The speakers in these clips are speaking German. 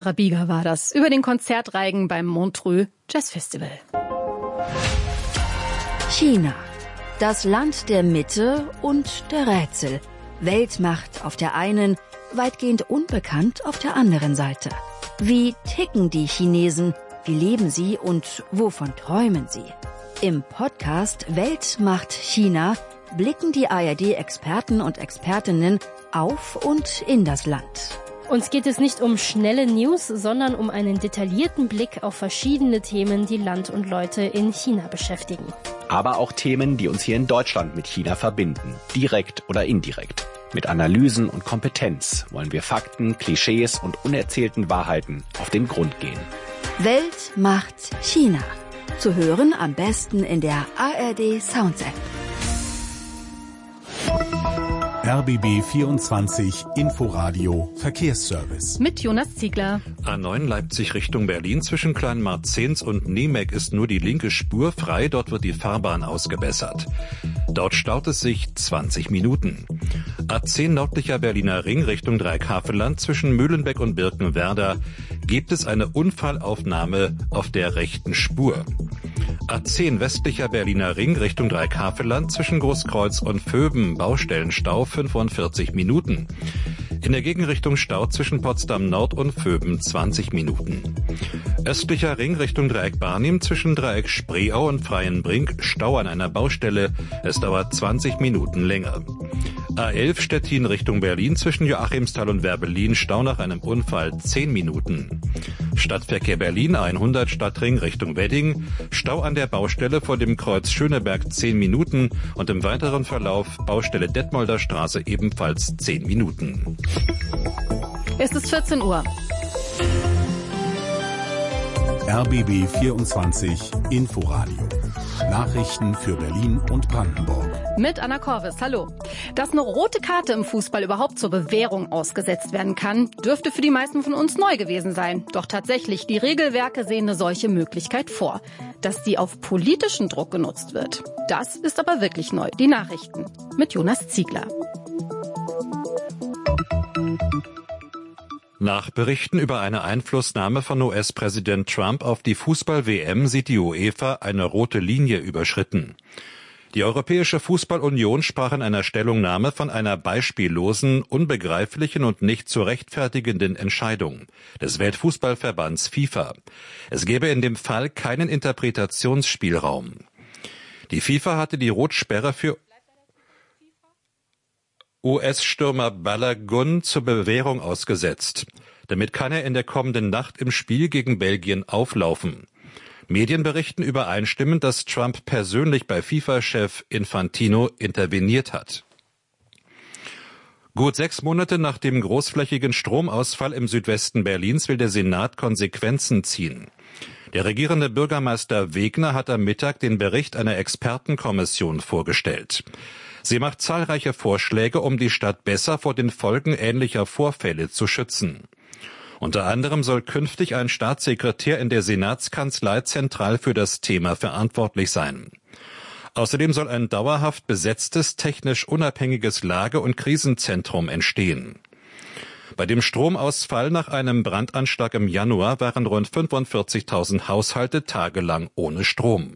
Rabiga war das über den Konzertreigen beim Montreux Jazz Festival. China, das Land der Mitte und der Rätsel. Weltmacht auf der einen, weitgehend unbekannt auf der anderen Seite. Wie ticken die Chinesen? Wie leben sie und wovon träumen sie? Im Podcast Weltmacht China blicken die ARD-Experten und Expertinnen auf und in das Land. Uns geht es nicht um schnelle News, sondern um einen detaillierten Blick auf verschiedene Themen, die Land und Leute in China beschäftigen. Aber auch Themen, die uns hier in Deutschland mit China verbinden, direkt oder indirekt. Mit Analysen und Kompetenz wollen wir Fakten, Klischees und unerzählten Wahrheiten auf den Grund gehen. Weltmacht China. Zu hören am besten in der ARD Sounds App. RBB 24 Inforadio Verkehrsservice. Mit Jonas Ziegler. A9 Leipzig Richtung Berlin zwischen Kleinmarzens und Niemek ist nur die linke Spur frei. Dort wird die Fahrbahn ausgebessert. Dort staut es sich 20 Minuten. A10 nördlicher Berliner Ring Richtung Dreieckhavelland zwischen Mühlenbeck und Birkenwerder gibt es eine Unfallaufnahme auf der rechten Spur. A10 westlicher Berliner Ring Richtung Dreieckhavelland zwischen Großkreuz und Vöben Baustellenstau 45 Minuten. In der Gegenrichtung Stau zwischen Potsdam Nord und Vöben 20 Minuten. Östlicher Ring Richtung Dreieck Barnim zwischen Dreieck Spreeau und Freienbrink Stau an einer Baustelle. Es dauert 20 Minuten länger. A11 Stettin Richtung Berlin zwischen Joachimsthal und Werbelin Stau nach einem Unfall 10 Minuten. Stadtverkehr Berlin 100 Stadtring Richtung Wedding Stau an der Baustelle vor dem Kreuz Schöneberg 10 Minuten und im weiteren Verlauf Baustelle Detmolder Straße ebenfalls 10 Minuten. Es ist 14 Uhr. RBB 24 Inforadio. Nachrichten für Berlin und Brandenburg. Mit Anna Korvis, hallo. Dass eine rote Karte im Fußball überhaupt zur Bewährung ausgesetzt werden kann, dürfte für die meisten von uns neu gewesen sein. Doch tatsächlich, die Regelwerke sehen eine solche Möglichkeit vor. Dass die auf politischen Druck genutzt wird, das ist aber wirklich neu. Die Nachrichten mit Jonas Ziegler. Nach Berichten über eine Einflussnahme von US-Präsident Trump auf die Fußball-WM sieht die UEFA eine rote Linie überschritten. Die Europäische Fußballunion sprach in einer Stellungnahme von einer beispiellosen, unbegreiflichen und nicht zu rechtfertigenden Entscheidung des Weltfußballverbands FIFA. Es gäbe in dem Fall keinen Interpretationsspielraum. Die FIFA hatte die Rotsperre für US-Stürmer Balogun zur Bewährung ausgesetzt. Damit kann er in der kommenden Nacht im Spiel gegen Belgien auflaufen. Medien berichten übereinstimmend, dass Trump persönlich bei FIFA-Chef Infantino interveniert hat. Gut 6 Monate nach dem großflächigen Stromausfall im Südwesten Berlins will der Senat Konsequenzen ziehen. Der regierende Bürgermeister Wegner hat am Mittag den Bericht einer Expertenkommission vorgestellt. Sie macht zahlreiche Vorschläge, um die Stadt besser vor den Folgen ähnlicher Vorfälle zu schützen. Unter anderem soll künftig ein Staatssekretär in der Senatskanzlei zentral für das Thema verantwortlich sein. Außerdem soll ein dauerhaft besetztes, technisch unabhängiges Lage- und Krisenzentrum entstehen. Bei dem Stromausfall nach einem Brandanschlag im Januar waren rund 45.000 Haushalte tagelang ohne Strom.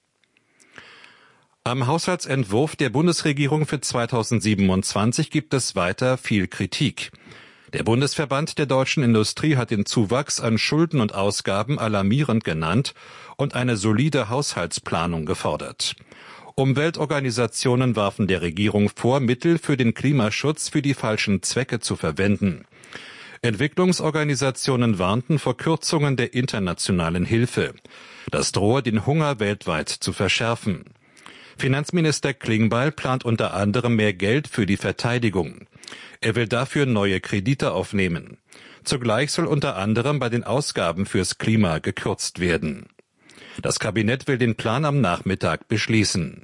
Am Haushaltsentwurf der Bundesregierung für 2027 gibt es weiter viel Kritik. Der Bundesverband der deutschen Industrie hat den Zuwachs an Schulden und Ausgaben alarmierend genannt und eine solide Haushaltsplanung gefordert. Umweltorganisationen warfen der Regierung vor, Mittel für den Klimaschutz für die falschen Zwecke zu verwenden. Entwicklungsorganisationen warnten vor Kürzungen der internationalen Hilfe. Das drohe den Hunger weltweit zu verschärfen. Finanzminister Klingbeil plant unter anderem mehr Geld für die Verteidigung. Er will dafür neue Kredite aufnehmen. Zugleich soll unter anderem bei den Ausgaben fürs Klima gekürzt werden. Das Kabinett will den Plan am Nachmittag beschließen.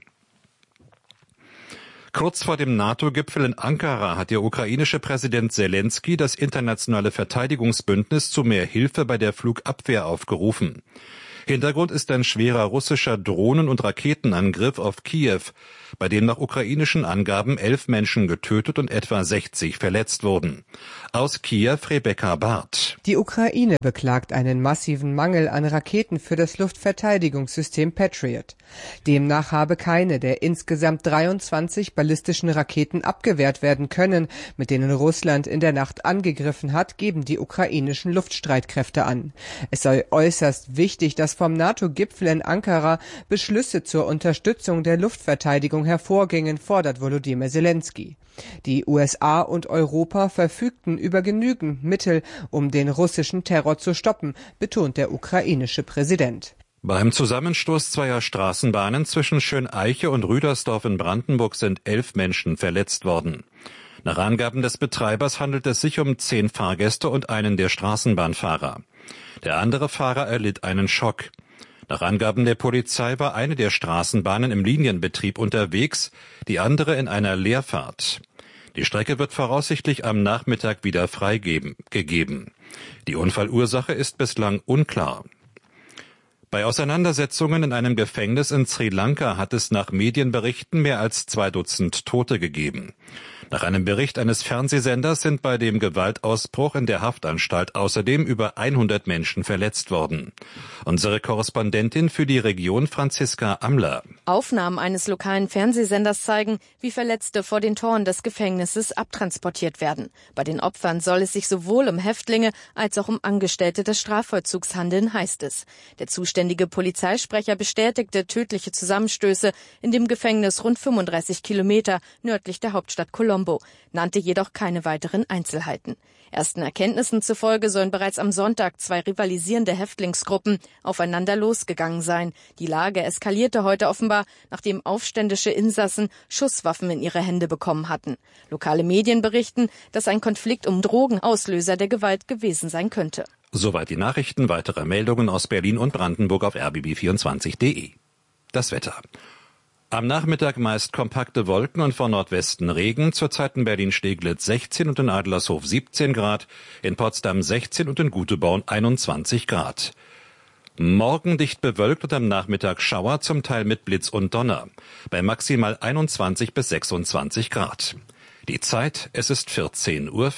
Kurz vor dem NATO-Gipfel in Ankara hat der ukrainische Präsident Selenskyj das internationale Verteidigungsbündnis zu mehr Hilfe bei der Flugabwehr aufgerufen. Hintergrund ist ein schwerer russischer Drohnen- und Raketenangriff auf Kiew, bei dem nach ukrainischen Angaben 11 Menschen getötet und etwa 60 verletzt wurden. Aus Kiew Rebecca Barth. Die Ukraine beklagt einen massiven Mangel an Raketen für das Luftverteidigungssystem Patriot. Demnach habe keine der insgesamt 23 ballistischen Raketen abgewehrt werden können, mit denen Russland in der Nacht angegriffen hat, geben die ukrainischen Luftstreitkräfte an. Es sei äußerst wichtig, dass vom NATO-Gipfel in Ankara Beschlüsse zur Unterstützung der Luftverteidigung hervorgingen, fordert Volodymyr Zelensky. Die USA und Europa verfügten über genügend Mittel, um den russischen Terror zu stoppen, betont der ukrainische Präsident. Beim Zusammenstoß zweier Straßenbahnen zwischen Schöneiche und Rüdersdorf in Brandenburg sind 11 Menschen verletzt worden. Nach Angaben des Betreibers handelt es sich um 10 Fahrgäste und einen der Straßenbahnfahrer. Der andere Fahrer erlitt einen Schock. Nach Angaben der Polizei war eine der Straßenbahnen im Linienbetrieb unterwegs, die andere in einer Leerfahrt. Die Strecke wird voraussichtlich am Nachmittag wieder freigegeben. Die Unfallursache ist bislang unklar. Bei Auseinandersetzungen in einem Gefängnis in Sri Lanka hat es nach Medienberichten mehr als 2 Dutzend Tote gegeben. Nach einem Bericht eines Fernsehsenders sind bei dem Gewaltausbruch in der Haftanstalt außerdem über 100 Menschen verletzt worden. Unsere Korrespondentin für die Region Franziska Amler. Aufnahmen eines lokalen Fernsehsenders zeigen, wie Verletzte vor den Toren des Gefängnisses abtransportiert werden. Bei den Opfern soll es sich sowohl um Häftlinge als auch um Angestellte des Strafvollzugs handeln, heißt es. Der zuständige Polizeisprecher bestätigte tödliche Zusammenstöße in dem Gefängnis rund 35 Kilometer nördlich der Hauptstadt Colombo, nannte jedoch keine weiteren Einzelheiten. Ersten Erkenntnissen zufolge sollen bereits am Sonntag 2 rivalisierende Häftlingsgruppen aufeinander losgegangen sein. Die Lage eskalierte heute offenbar, nachdem aufständische Insassen Schusswaffen in ihre Hände bekommen hatten. Lokale Medien berichten, dass ein Konflikt um Drogen Auslöser der Gewalt gewesen sein könnte. Soweit die Nachrichten. Weitere Meldungen aus Berlin und Brandenburg auf rbb24.de. Das Wetter. Am Nachmittag meist kompakte Wolken und von Nordwesten Regen, zurzeit in Berlin-Steglitz 16 und in Adlershof 17 Grad, in Potsdam 16 und in Guteborn 21 Grad. Morgen dicht bewölkt und am Nachmittag Schauer, zum Teil mit Blitz und Donner, bei maximal 21 bis 26 Grad. Die Zeit, es ist 14:05 Uhr.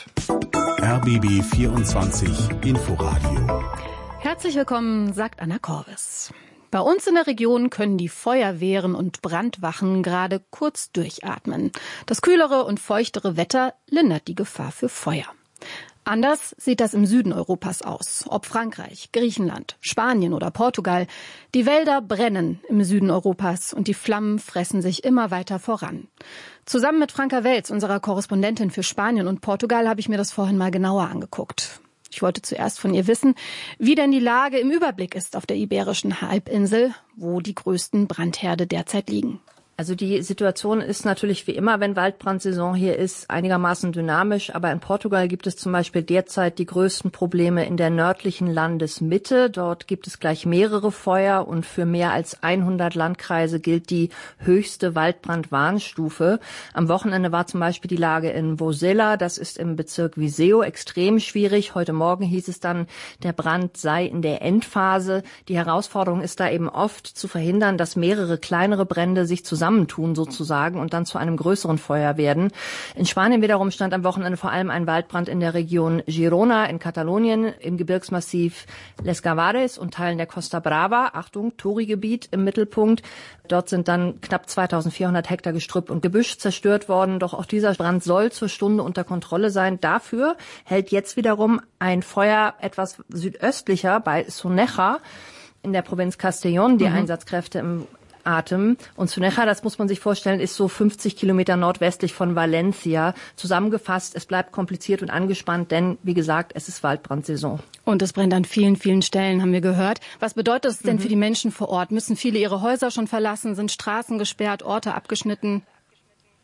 RBB 24 Inforadio. Herzlich willkommen, sagt Anna Korvis. Bei uns in der Region können die Feuerwehren und Brandwachen gerade kurz durchatmen. Das kühlere und feuchtere Wetter lindert die Gefahr für Feuer. Anders sieht das im Süden Europas aus. Ob Frankreich, Griechenland, Spanien oder Portugal. Die Wälder brennen im Süden Europas und die Flammen fressen sich immer weiter voran. Zusammen mit Franka Welz, unserer Korrespondentin für Spanien und Portugal, habe ich mir das vorhin mal genauer angeguckt. Ich wollte zuerst von ihr wissen, wie denn die Lage im Überblick ist auf der Iberischen Halbinsel, wo die größten Brandherde derzeit liegen. Also die Situation ist natürlich wie immer, wenn Waldbrandsaison hier ist, einigermaßen dynamisch. Aber in Portugal gibt es zum Beispiel derzeit die größten Probleme in der nördlichen Landesmitte. Dort gibt es gleich mehrere Feuer und für mehr als 100 Landkreise gilt die höchste Waldbrandwarnstufe. Am Wochenende war zum Beispiel die Lage in Vozela, das ist im Bezirk Viseu, extrem schwierig. Heute Morgen hieß es dann, der Brand sei in der Endphase. Die Herausforderung ist da eben oft zu verhindern, dass mehrere kleinere Brände sich zusammentun sozusagen und dann zu einem größeren Feuer werden. In Spanien wiederum stand am Wochenende vor allem ein Waldbrand in der Region Girona in Katalonien, im Gebirgsmassiv Les Gavares und Teilen der Costa Brava. Achtung, Touri-Gebiet im Mittelpunkt. Dort sind dann knapp 2400 Hektar Gestrüpp und Gebüsch zerstört worden. Doch auch dieser Brand soll zur Stunde unter Kontrolle sein. Dafür hält jetzt wiederum ein Feuer etwas südöstlicher bei Soneja in der Provinz Castellón die Einsatzkräfte im Atem. Und Soneja, das muss man sich vorstellen, ist so 50 Kilometer nordwestlich von Valencia. Zusammengefasst, es bleibt kompliziert und angespannt, denn, wie gesagt, es ist Waldbrandsaison. Und es brennt an vielen, vielen Stellen, haben wir gehört. Was bedeutet das denn für die Menschen vor Ort? Müssen viele ihre Häuser schon verlassen? Sind Straßen gesperrt, Orte abgeschnitten?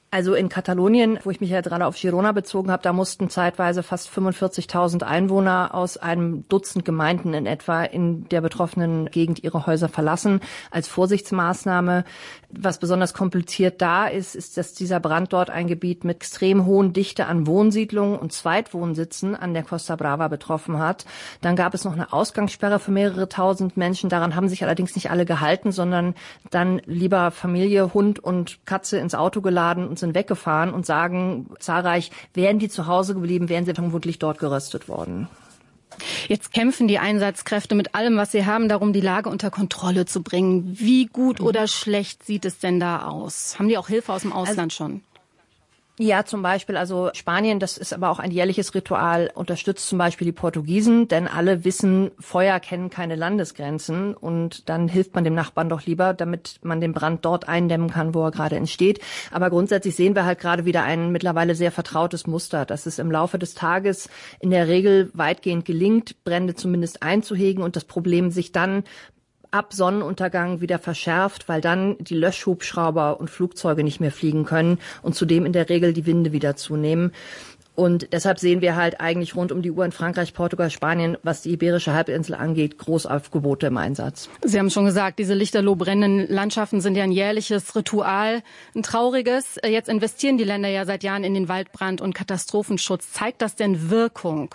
Also in Katalonien, wo ich mich ja gerade auf Girona bezogen habe, da mussten zeitweise fast 45.000 Einwohner aus einem Dutzend Gemeinden in etwa in der betroffenen Gegend ihre Häuser verlassen als Vorsichtsmaßnahme. Was besonders kompliziert da ist, dass dieser Brand dort ein Gebiet mit extrem hohen Dichte an Wohnsiedlungen und Zweitwohnsitzen an der Costa Brava betroffen hat. Dann gab es noch eine Ausgangssperre für mehrere tausend Menschen. Daran haben sich allerdings nicht alle gehalten, sondern dann lieber Familie, Hund und Katze ins Auto geladen und sind weggefahren und sagen zahlreich, wären die zu Hause geblieben, wären sie vermutlich dort geröstet worden. Jetzt kämpfen die Einsatzkräfte mit allem, was sie haben, darum, die Lage unter Kontrolle zu bringen. Wie gut oder schlecht sieht es denn da aus? Haben die auch Hilfe aus dem Ausland schon? Ja, zum Beispiel, also Spanien, das ist aber auch ein jährliches Ritual, unterstützt zum Beispiel die Portugiesen, denn alle wissen, Feuer kennen keine Landesgrenzen und dann hilft man dem Nachbarn doch lieber, damit man den Brand dort eindämmen kann, wo er gerade entsteht. Aber grundsätzlich sehen wir halt gerade wieder ein mittlerweile sehr vertrautes Muster, dass es im Laufe des Tages in der Regel weitgehend gelingt, Brände zumindest einzuhegen und das Problem sich dann ab Sonnenuntergang wieder verschärft, weil dann die Löschhubschrauber und Flugzeuge nicht mehr fliegen können und zudem in der Regel die Winde wieder zunehmen. Und deshalb sehen wir halt eigentlich rund um die Uhr in Frankreich, Portugal, Spanien, was die Iberische Halbinsel angeht, Großaufgebote im Einsatz. Sie haben schon gesagt, diese lichterloh brennenden Landschaften sind ja ein jährliches Ritual, ein trauriges. Jetzt investieren die Länder ja seit Jahren in den Waldbrand- und Katastrophenschutz. Zeigt das denn Wirkung?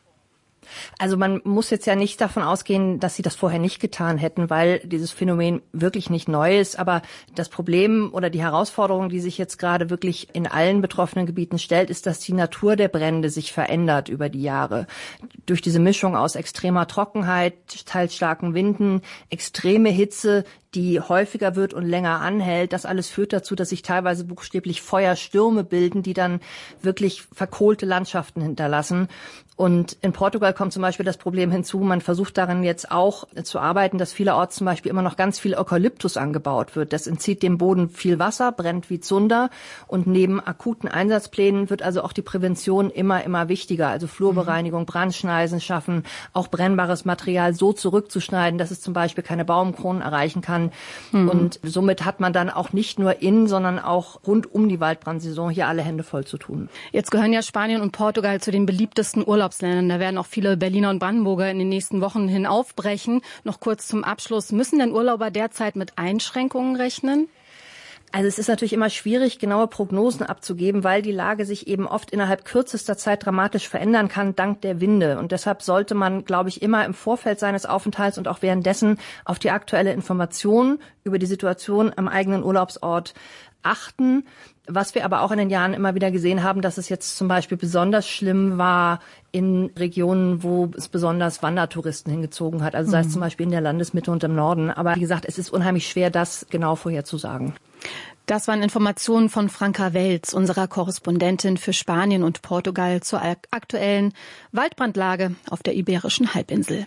Also man muss jetzt ja nicht davon ausgehen, dass sie das vorher nicht getan hätten, weil dieses Phänomen wirklich nicht neu ist. Aber das Problem oder die Herausforderung, die sich jetzt gerade wirklich in allen betroffenen Gebieten stellt, ist, dass die Natur der Brände sich verändert über die Jahre. Durch diese Mischung aus extremer Trockenheit, teils starken Winden, extreme Hitze, die häufiger wird und länger anhält. Das alles führt dazu, dass sich teilweise buchstäblich Feuerstürme bilden, die dann wirklich verkohlte Landschaften hinterlassen. Und in Portugal kommt zum Beispiel das Problem hinzu, man versucht daran jetzt auch zu arbeiten, dass vielerorts zum Beispiel immer noch ganz viel Eukalyptus angebaut wird. Das entzieht dem Boden viel Wasser, brennt wie Zunder. Und neben akuten Einsatzplänen wird also auch die Prävention immer wichtiger. Also Flurbereinigung, Brandschneisen schaffen, auch brennbares Material so zurückzuschneiden, dass es zum Beispiel keine Baumkronen erreichen kann. Und somit hat man dann auch nicht nur sondern auch rund um die Waldbrandsaison hier alle Hände voll zu tun. Jetzt gehören ja Spanien und Portugal zu den beliebtesten Urlaubsländern. Da werden auch viele Berliner und Brandenburger in den nächsten Wochen hin aufbrechen. Noch kurz zum Abschluss. Müssen denn Urlauber derzeit mit Einschränkungen rechnen? Also es ist natürlich immer schwierig, genaue Prognosen abzugeben, weil die Lage sich eben oft innerhalb kürzester Zeit dramatisch verändern kann, dank der Winde. Und deshalb sollte man, glaube ich, immer im Vorfeld seines Aufenthalts und auch währenddessen auf die aktuelle Information über die Situation am eigenen Urlaubsort achten. Was wir aber auch in den Jahren immer wieder gesehen haben, dass es jetzt zum Beispiel besonders schlimm war in Regionen, wo es besonders Wandertouristen hingezogen hat. Also sei es zum Beispiel in der Landesmitte und im Norden. Aber wie gesagt, es ist unheimlich schwer, das genau vorherzusagen. Das waren Informationen von Franka Welz, unserer Korrespondentin für Spanien und Portugal zur aktuellen Waldbrandlage auf der Iberischen Halbinsel.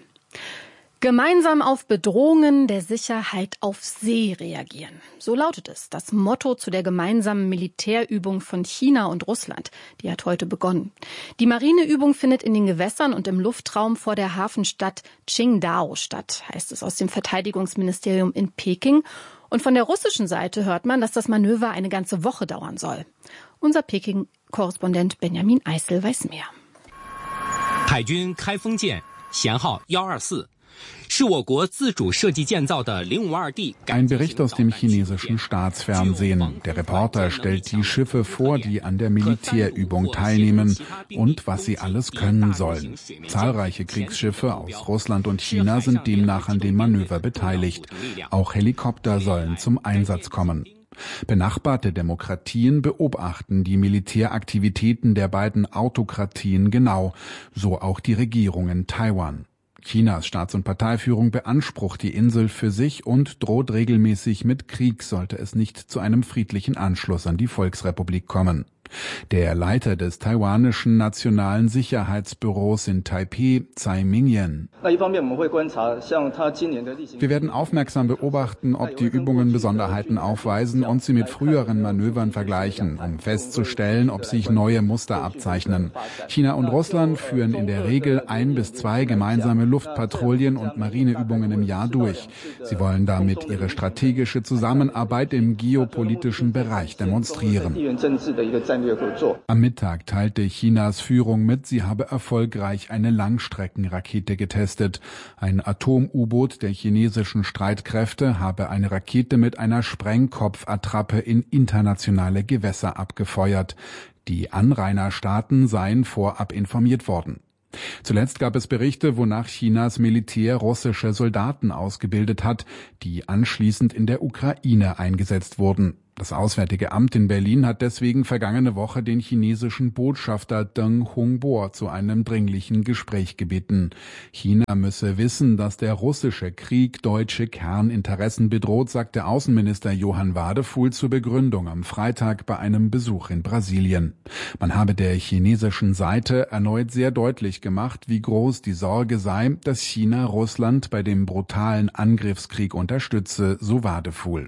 Gemeinsam auf Bedrohungen der Sicherheit auf See reagieren. So lautet es, das Motto zu der gemeinsamen Militärübung von China und Russland. Die hat heute begonnen. Die Marineübung findet in den Gewässern und im Luftraum vor der Hafenstadt Qingdao statt, heißt es aus dem Verteidigungsministerium in Peking. Und von der russischen Seite hört man, dass das Manöver eine ganze Woche dauern soll. Unser Peking-Korrespondent Benjamin Eisel weiß mehr. 海军开封舰舷号124 是我国自主设计建造的052D. Ein Bericht aus dem chinesischen Staatsfernsehen. Der Reporter stellt die Schiffe vor, die an der Militärübung teilnehmen und was sie alles können sollen. Zahlreiche Kriegsschiffe aus Russland und China sind demnach an dem Manöver beteiligt. Auch Helikopter sollen zum Einsatz kommen. Benachbarte Demokratien beobachten die Militäraktivitäten der beiden Autokratien genau, so auch die Regierung in Taiwan. Chinas Staats- und Parteiführung beansprucht die Insel für sich und droht regelmäßig mit Krieg, sollte es nicht zu einem friedlichen Anschluss an die Volksrepublik kommen. Der Leiter des taiwanischen Nationalen Sicherheitsbüros in Taipeh, Tsai Ming-yen. Wir werden aufmerksam beobachten, ob die Übungen Besonderheiten aufweisen und sie mit früheren Manövern vergleichen, um festzustellen, ob sich neue Muster abzeichnen. China und Russland führen in der Regel 1 bis 2 gemeinsame Luftpatrouillen und Marineübungen im Jahr durch. Sie wollen damit ihre strategische Zusammenarbeit im geopolitischen Bereich demonstrieren. Am Mittag teilte Chinas Führung mit, sie habe erfolgreich eine Langstreckenrakete getestet. Ein Atom-U-Boot der chinesischen Streitkräfte habe eine Rakete mit einer Sprengkopfattrappe in internationale Gewässer abgefeuert. Die Anrainerstaaten seien vorab informiert worden. Zuletzt gab es Berichte, wonach Chinas Militär russische Soldaten ausgebildet hat, die anschließend in der Ukraine eingesetzt wurden. Das Auswärtige Amt in Berlin hat deswegen vergangene Woche den chinesischen Botschafter Deng Hongbo zu einem dringlichen Gespräch gebeten. China müsse wissen, dass der russische Krieg deutsche Kerninteressen bedroht, sagte Außenminister Johann Wadefuhl zur Begründung am Freitag bei einem Besuch in Brasilien. Man habe der chinesischen Seite erneut sehr deutlich gemacht, wie groß die Sorge sei, dass China Russland bei dem brutalen Angriffskrieg unterstütze, so Wadefuhl.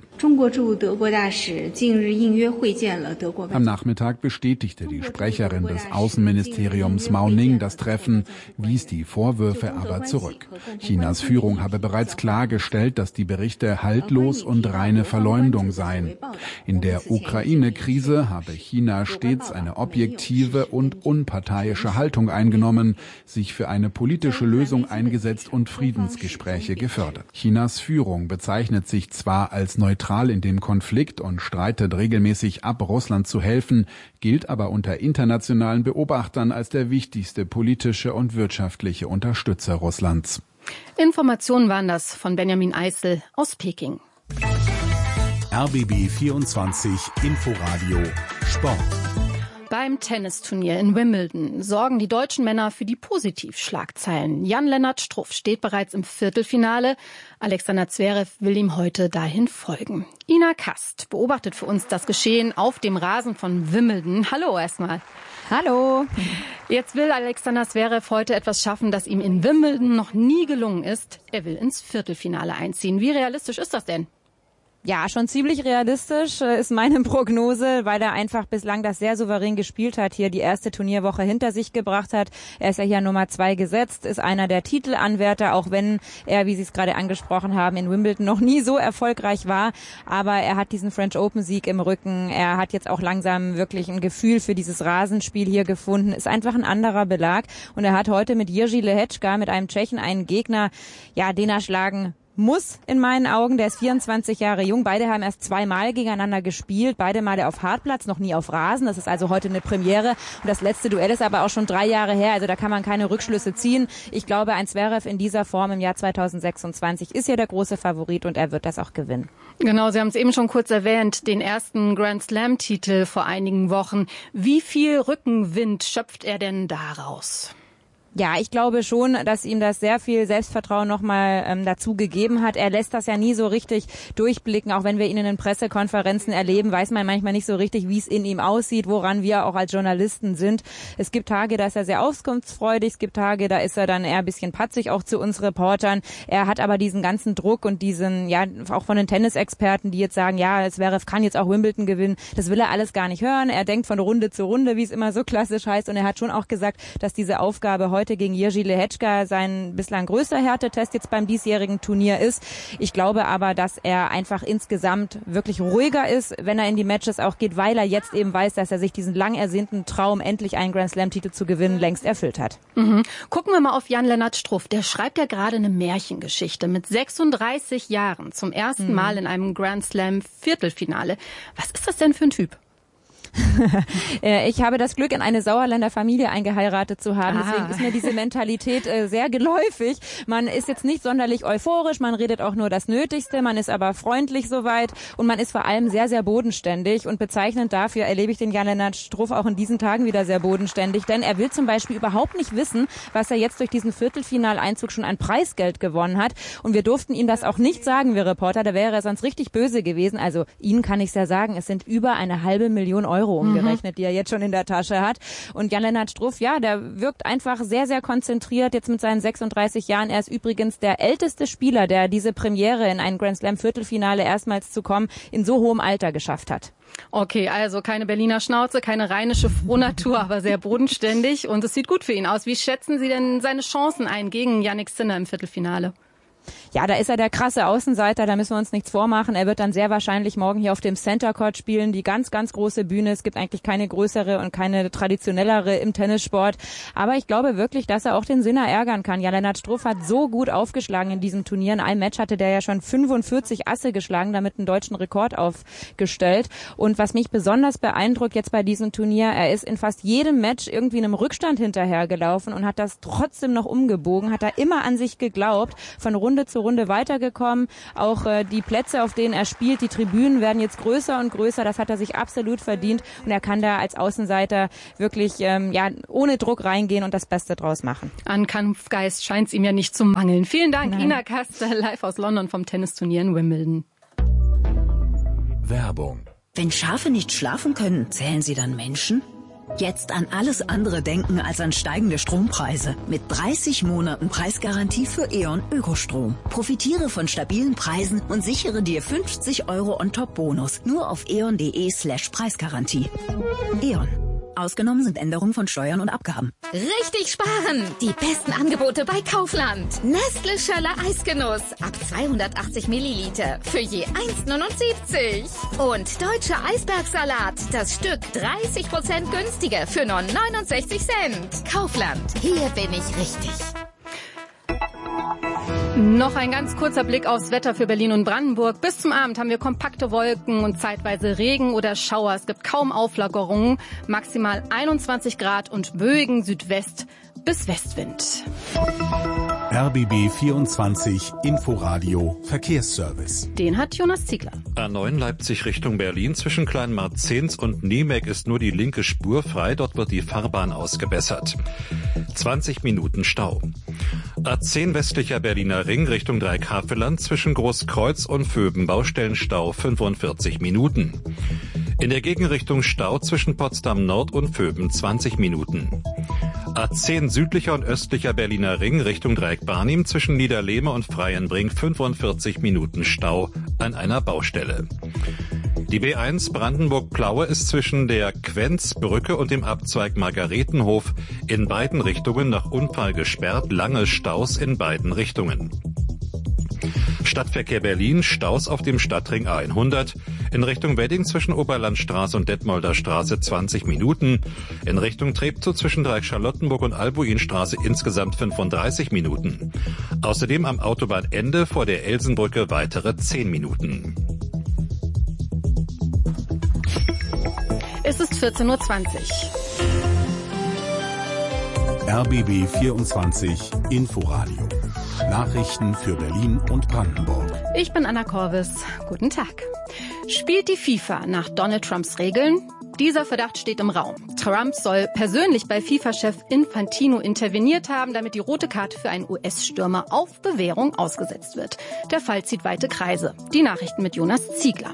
Am Nachmittag bestätigte die Sprecherin des Außenministeriums Mao Ning das Treffen, wies die Vorwürfe aber zurück. Chinas Führung habe bereits klargestellt, dass die Berichte haltlos und reine Verleumdung seien. In der Ukraine-Krise habe China stets eine objektive und unparteiische Haltung eingenommen, sich für eine politische Lösung eingesetzt und Friedensgespräche gefördert. Chinas Führung bezeichnet sich zwar als neutral in dem Konflikt und streitet regelmäßig ab, Russland zu helfen, gilt aber unter internationalen Beobachtern als der wichtigste politische und wirtschaftliche Unterstützer Russlands. Informationen waren das von Benjamin Eisel aus Peking. RBB 24 Inforadio Sport. Beim Tennisturnier in Wimbledon sorgen die deutschen Männer für die Positivschlagzeilen. Jan-Lennart Struff steht bereits im Viertelfinale. Alexander Zverev will ihm heute dahin folgen. Ina Kast beobachtet für uns das Geschehen auf dem Rasen von Wimbledon. Hallo erstmal. Hallo. Jetzt will Alexander Zverev heute etwas schaffen, das ihm in Wimbledon noch nie gelungen ist. Er will ins Viertelfinale einziehen. Wie realistisch ist das denn? Ja, schon ziemlich realistisch ist meine Prognose, weil er einfach bislang das sehr souverän gespielt hat, hier die erste Turnierwoche hinter sich gebracht hat. Er ist ja hier Nummer 2 gesetzt, ist einer der Titelanwärter, auch wenn er, wie Sie es gerade angesprochen haben, in Wimbledon noch nie so erfolgreich war. Aber er hat diesen French Open Sieg im Rücken. Er hat jetzt auch langsam wirklich ein Gefühl für dieses Rasenspiel hier gefunden. Ist einfach ein anderer Belag. Und er hat heute mit Jiří Lehečka, mit einem Tschechen, einen Gegner, ja, den er schlagen muss in meinen Augen. Der ist 24 Jahre jung. Beide haben erst 2-mal gegeneinander gespielt. Beide Male auf Hartplatz, noch nie auf Rasen. Das ist also heute eine Premiere. Und das letzte Duell ist aber auch schon 3 Jahre her. Also da kann man keine Rückschlüsse ziehen. Ich glaube, ein Zverev in dieser Form im Jahr 2026 ist ja der große Favorit und er wird das auch gewinnen. Genau, Sie haben es eben schon kurz erwähnt, den ersten Grand Slam-Titel vor einigen Wochen. Wie viel Rückenwind schöpft er denn daraus? Ja, ich glaube schon, dass ihm das sehr viel Selbstvertrauen nochmal dazu gegeben hat. Er lässt das ja nie so richtig durchblicken. Auch wenn wir ihn in den Pressekonferenzen erleben, weiß man manchmal nicht so richtig, wie es in ihm aussieht, woran wir auch als Journalisten sind. Es gibt Tage, da ist er sehr auskunftsfreudig. Es gibt Tage, da ist er dann eher ein bisschen patzig, auch zu uns Reportern. Er hat aber diesen ganzen Druck und diesen, ja, auch von den Tennisexperten, die jetzt sagen, ja, Zverev kann jetzt auch Wimbledon gewinnen. Das will er alles gar nicht hören. Er denkt von Runde zu Runde, wie es immer so klassisch heißt. Und er hat schon auch gesagt, dass diese Aufgabe heute gegen Jiří Lehečka sein bislang größter Härtetest jetzt beim diesjährigen Turnier ist. Ich glaube aber, dass er einfach insgesamt wirklich ruhiger ist, wenn er in die Matches auch geht, weil er jetzt eben weiß, dass er sich diesen lang ersehnten Traum, endlich einen Grand Slam-Titel zu gewinnen, längst erfüllt hat. Gucken wir mal auf Jan-Lennart Struff. Der schreibt ja gerade eine Märchengeschichte mit 36 Jahren zum ersten Mal in einem Grand Slam-Viertelfinale. Was ist das denn für ein Typ? Ich habe das Glück, in eine Sauerländer Familie eingeheiratet zu haben. Deswegen ist mir diese Mentalität sehr geläufig. Man ist jetzt nicht sonderlich euphorisch, man redet auch nur das Nötigste, man ist aber freundlich soweit und man ist vor allem sehr, sehr bodenständig. Und bezeichnend dafür erlebe ich den Jan-Lennart Struff auch in diesen Tagen wieder sehr bodenständig. Denn er will zum Beispiel überhaupt nicht wissen, was er jetzt durch diesen Viertelfinaleinzug schon an Preisgeld gewonnen hat. Und wir durften ihm das auch nicht sagen, wir Reporter. Da wäre er sonst richtig böse gewesen. Also Ihnen kann ich es ja sagen, es sind über 500.000 Euro Euro umgerechnet, die er jetzt schon in der Tasche hat. Und Jan-Lennart Struff, ja, der wirkt einfach sehr, sehr konzentriert jetzt mit seinen 36 Jahren. Er ist übrigens der älteste Spieler, der diese Premiere in ein Grand Slam Viertelfinale erstmals zu kommen, in so hohem Alter geschafft hat. Okay, also keine Berliner Schnauze, keine rheinische Frohnatur, aber sehr bodenständig und es sieht gut für ihn aus. Wie schätzen Sie denn seine Chancen ein gegen Jannik Sinner im Viertelfinale? Ja, da ist er der krasse Außenseiter, da müssen wir uns nichts vormachen. Er wird dann sehr wahrscheinlich morgen hier auf dem Center Court spielen, die ganz, ganz große Bühne. Es gibt eigentlich keine größere und keine traditionellere im Tennissport. Aber ich glaube wirklich, dass er auch den Sinner ärgern kann. Jan-Lennart Struff hat so gut aufgeschlagen in diesem Turnier. In einem Match hatte der ja schon 45 Asse geschlagen, damit einen deutschen Rekord aufgestellt. Und was mich besonders beeindruckt jetzt bei diesem Turnier, er ist in fast jedem Match irgendwie einem Rückstand hinterhergelaufen und hat das trotzdem noch umgebogen, hat da immer an sich geglaubt, von Runde zu Runde weitergekommen. Auch die Plätze, auf denen er spielt, die Tribünen werden jetzt größer und größer. Das hat er sich absolut verdient. Und er kann da als Außenseiter wirklich ohne Druck reingehen und das Beste draus machen. An Kampfgeist scheint es ihm ja nicht zu mangeln. Vielen Dank, Nein. Ina Kastel, live aus London vom Tennisturnier in Wimbledon. Werbung. Wenn Schafe nicht schlafen können, zählen sie dann Menschen? Jetzt an alles andere denken als an steigende Strompreise. Mit 30 Monaten Preisgarantie für E.ON Ökostrom. Profitiere von stabilen Preisen und sichere dir 50 € On-Top-Bonus. Nur auf eon.de/Preisgarantie. E.ON. Ausgenommen sind Änderungen von Steuern und Abgaben. Richtig sparen! Die besten Angebote bei Kaufland. Nestle Schöller Eisgenuss ab 280 Milliliter für je 1,79. Und deutscher Eisbergsalat, das Stück 30% günstiger für nur 69 Cent. Kaufland, hier bin ich richtig. Noch ein ganz kurzer Blick aufs Wetter für Berlin und Brandenburg. Bis zum Abend haben wir kompakte Wolken und zeitweise Regen oder Schauer. Es gibt kaum Auflockerungen. Maximal 21 Grad und böigen Südwest- bis Westwind. RBB 24 Inforadio Verkehrsservice. Den hat Jonas Ziegler. A9 Leipzig Richtung Berlin zwischen Kleinmarzens und Niemek ist nur die linke Spur frei. Dort wird die Fahrbahn ausgebessert. 20 Minuten Stau. A10 westlicher Berliner Ring Richtung Dreieckhavelland zwischen Großkreuz und Vöben Baustellenstau 45 Minuten. In der Gegenrichtung Stau zwischen Potsdam Nord und Vöben 20 Minuten. A10 südlicher und östlicher Berliner Ring Richtung Dreieck Barnim zwischen Niederlehme und Freienbrink 45 Minuten Stau an einer Baustelle. Die B1 Brandenburg-Plaue ist zwischen der Quenzbrücke und dem Abzweig Margaretenhof in beiden Richtungen nach Unfall gesperrt, lange Staus in beiden Richtungen. Stadtverkehr Berlin, Staus auf dem Stadtring A100, in Richtung Wedding zwischen Oberlandstraße und Detmolder Straße 20 Minuten, in Richtung Treptow zwischen Dreieck-Charlottenburg und Albuinstraße insgesamt 35 Minuten. Außerdem am Autobahnende vor der Elsenbrücke weitere 10 Minuten. Es ist 14:20 Uhr. RBB 24 Inforadio. Nachrichten für Berlin und Brandenburg. Ich bin Anna Korvis. Guten Tag. Spielt die FIFA nach Donald Trumps Regeln? Dieser Verdacht steht im Raum. Trump soll persönlich bei FIFA-Chef Infantino interveniert haben, damit die rote Karte für einen US-Stürmer auf Bewährung ausgesetzt wird. Der Fall zieht weite Kreise. Die Nachrichten mit Jonas Ziegler.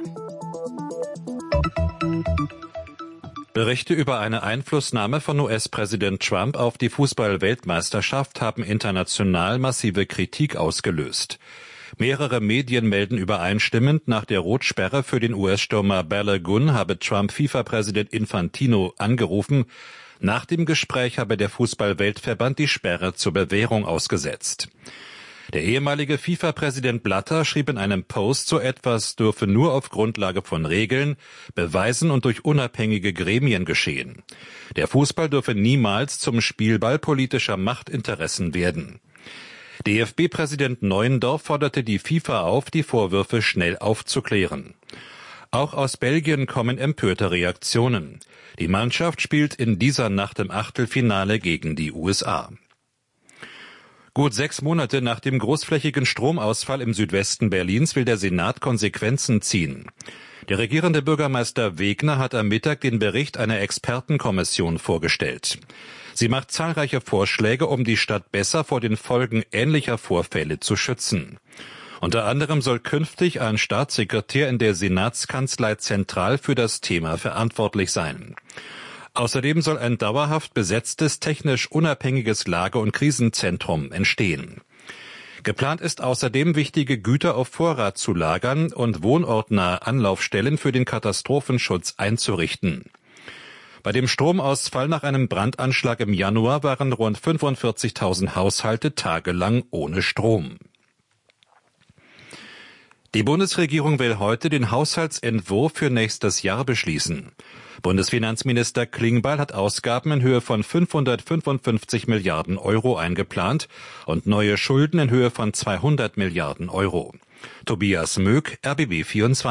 Berichte über eine Einflussnahme von US-Präsident Trump auf die Fußball-Weltmeisterschaft haben international massive Kritik ausgelöst. Mehrere Medien melden übereinstimmend, nach der Rotsperre für den US-Stürmer Balogun habe Trump FIFA-Präsident Infantino angerufen. Nach dem Gespräch habe der Fußball-Weltverband die Sperre zur Bewährung ausgesetzt. Der ehemalige FIFA-Präsident Blatter schrieb in einem Post, so etwas dürfe nur auf Grundlage von Regeln, Beweisen und durch unabhängige Gremien geschehen. Der Fußball dürfe niemals zum Spielball politischer Machtinteressen werden. DFB-Präsident Neuendorf forderte die FIFA auf, die Vorwürfe schnell aufzuklären. Auch aus Belgien kommen empörte Reaktionen. Die Mannschaft spielt in dieser Nacht im Achtelfinale gegen die USA. Gut 6 Monate nach dem großflächigen Stromausfall im Südwesten Berlins will der Senat Konsequenzen ziehen. Der regierende Bürgermeister Wegner hat am Mittag den Bericht einer Expertenkommission vorgestellt. Sie macht zahlreiche Vorschläge, um die Stadt besser vor den Folgen ähnlicher Vorfälle zu schützen. Unter anderem soll künftig ein Staatssekretär in der Senatskanzlei zentral für das Thema verantwortlich sein. Außerdem soll ein dauerhaft besetztes, technisch unabhängiges Lage- und Krisenzentrum entstehen. Geplant ist außerdem, wichtige Güter auf Vorrat zu lagern und wohnortnahe Anlaufstellen für den Katastrophenschutz einzurichten. Bei dem Stromausfall nach einem Brandanschlag im Januar waren rund 45.000 Haushalte tagelang ohne Strom. Die Bundesregierung will heute den Haushaltsentwurf für nächstes Jahr beschließen. Bundesfinanzminister Klingbeil hat Ausgaben in Höhe von 555 Milliarden Euro eingeplant und neue Schulden in Höhe von 200 Milliarden Euro. Tobias Möck, RBB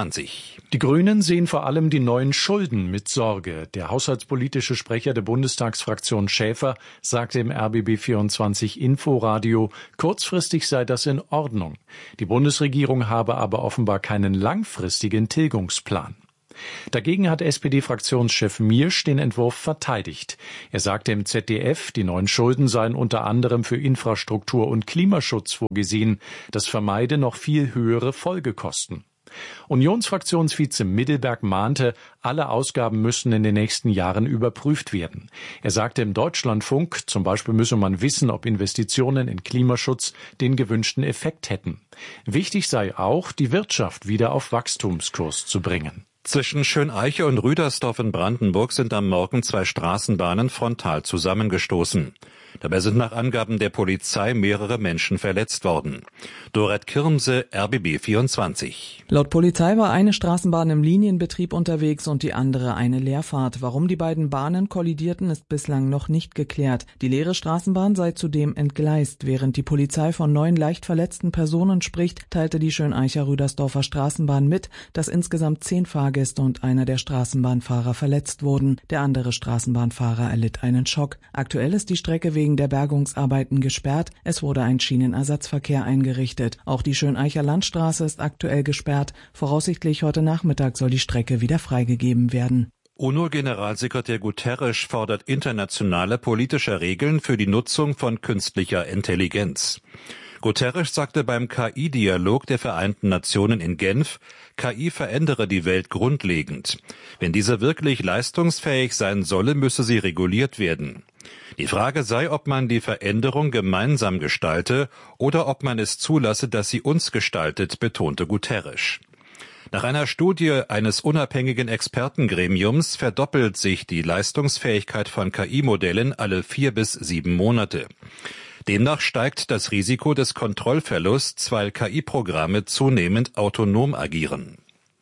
24. Die Grünen sehen vor allem die neuen Schulden mit Sorge. Der haushaltspolitische Sprecher der Bundestagsfraktion Schäfer sagte im RBB 24 Inforadio, kurzfristig sei das in Ordnung. Die Bundesregierung habe aber offenbar keinen langfristigen Tilgungsplan. Dagegen hat SPD-Fraktionschef Miersch den Entwurf verteidigt. Er sagte im ZDF, die neuen Schulden seien unter anderem für Infrastruktur und Klimaschutz vorgesehen. Das vermeide noch viel höhere Folgekosten. Unionsfraktionsvize Middelberg mahnte, alle Ausgaben müssen in den nächsten Jahren überprüft werden. Er sagte im Deutschlandfunk, zum Beispiel müsse man wissen, ob Investitionen in Klimaschutz den gewünschten Effekt hätten. Wichtig sei auch, die Wirtschaft wieder auf Wachstumskurs zu bringen. Zwischen Schöneiche und Rüdersdorf in Brandenburg sind am Morgen 2 Straßenbahnen frontal zusammengestoßen. Dabei sind nach Angaben der Polizei mehrere Menschen verletzt worden. Dorette Kirmse, RBB 24. Laut Polizei war eine Straßenbahn im Linienbetrieb unterwegs und die andere eine Leerfahrt. Warum die beiden Bahnen kollidierten, ist bislang noch nicht geklärt. Die leere Straßenbahn sei zudem entgleist. Während die Polizei von 9 leicht verletzten Personen spricht, teilte die Schöneicher Rüdersdorfer Straßenbahn mit, dass insgesamt 10 Fahrgäste und einer der Straßenbahnfahrer verletzt wurden. Der andere Straßenbahnfahrer erlitt einen Schock. Aktuell ist die Strecke wegen der Bergungsarbeiten gesperrt. Es wurde ein Schienenersatzverkehr eingerichtet. Auch die Schöneicher Landstraße ist aktuell gesperrt. Voraussichtlich heute Nachmittag soll die Strecke wieder freigegeben werden. UNO-Generalsekretär Guterres fordert internationale politische Regeln für die Nutzung von künstlicher Intelligenz. Guterres sagte beim KI-Dialog der Vereinten Nationen in Genf, KI verändere die Welt grundlegend. Wenn diese wirklich leistungsfähig sein solle, müsse sie reguliert werden. Die Frage sei, ob man die Veränderung gemeinsam gestalte oder ob man es zulasse, dass sie uns gestaltet, betonte Guterres. Nach einer Studie eines unabhängigen Expertengremiums verdoppelt sich die Leistungsfähigkeit von KI-Modellen alle 4 bis 7 Monate. Demnach steigt das Risiko des Kontrollverlusts, weil KI-Programme zunehmend autonom agieren.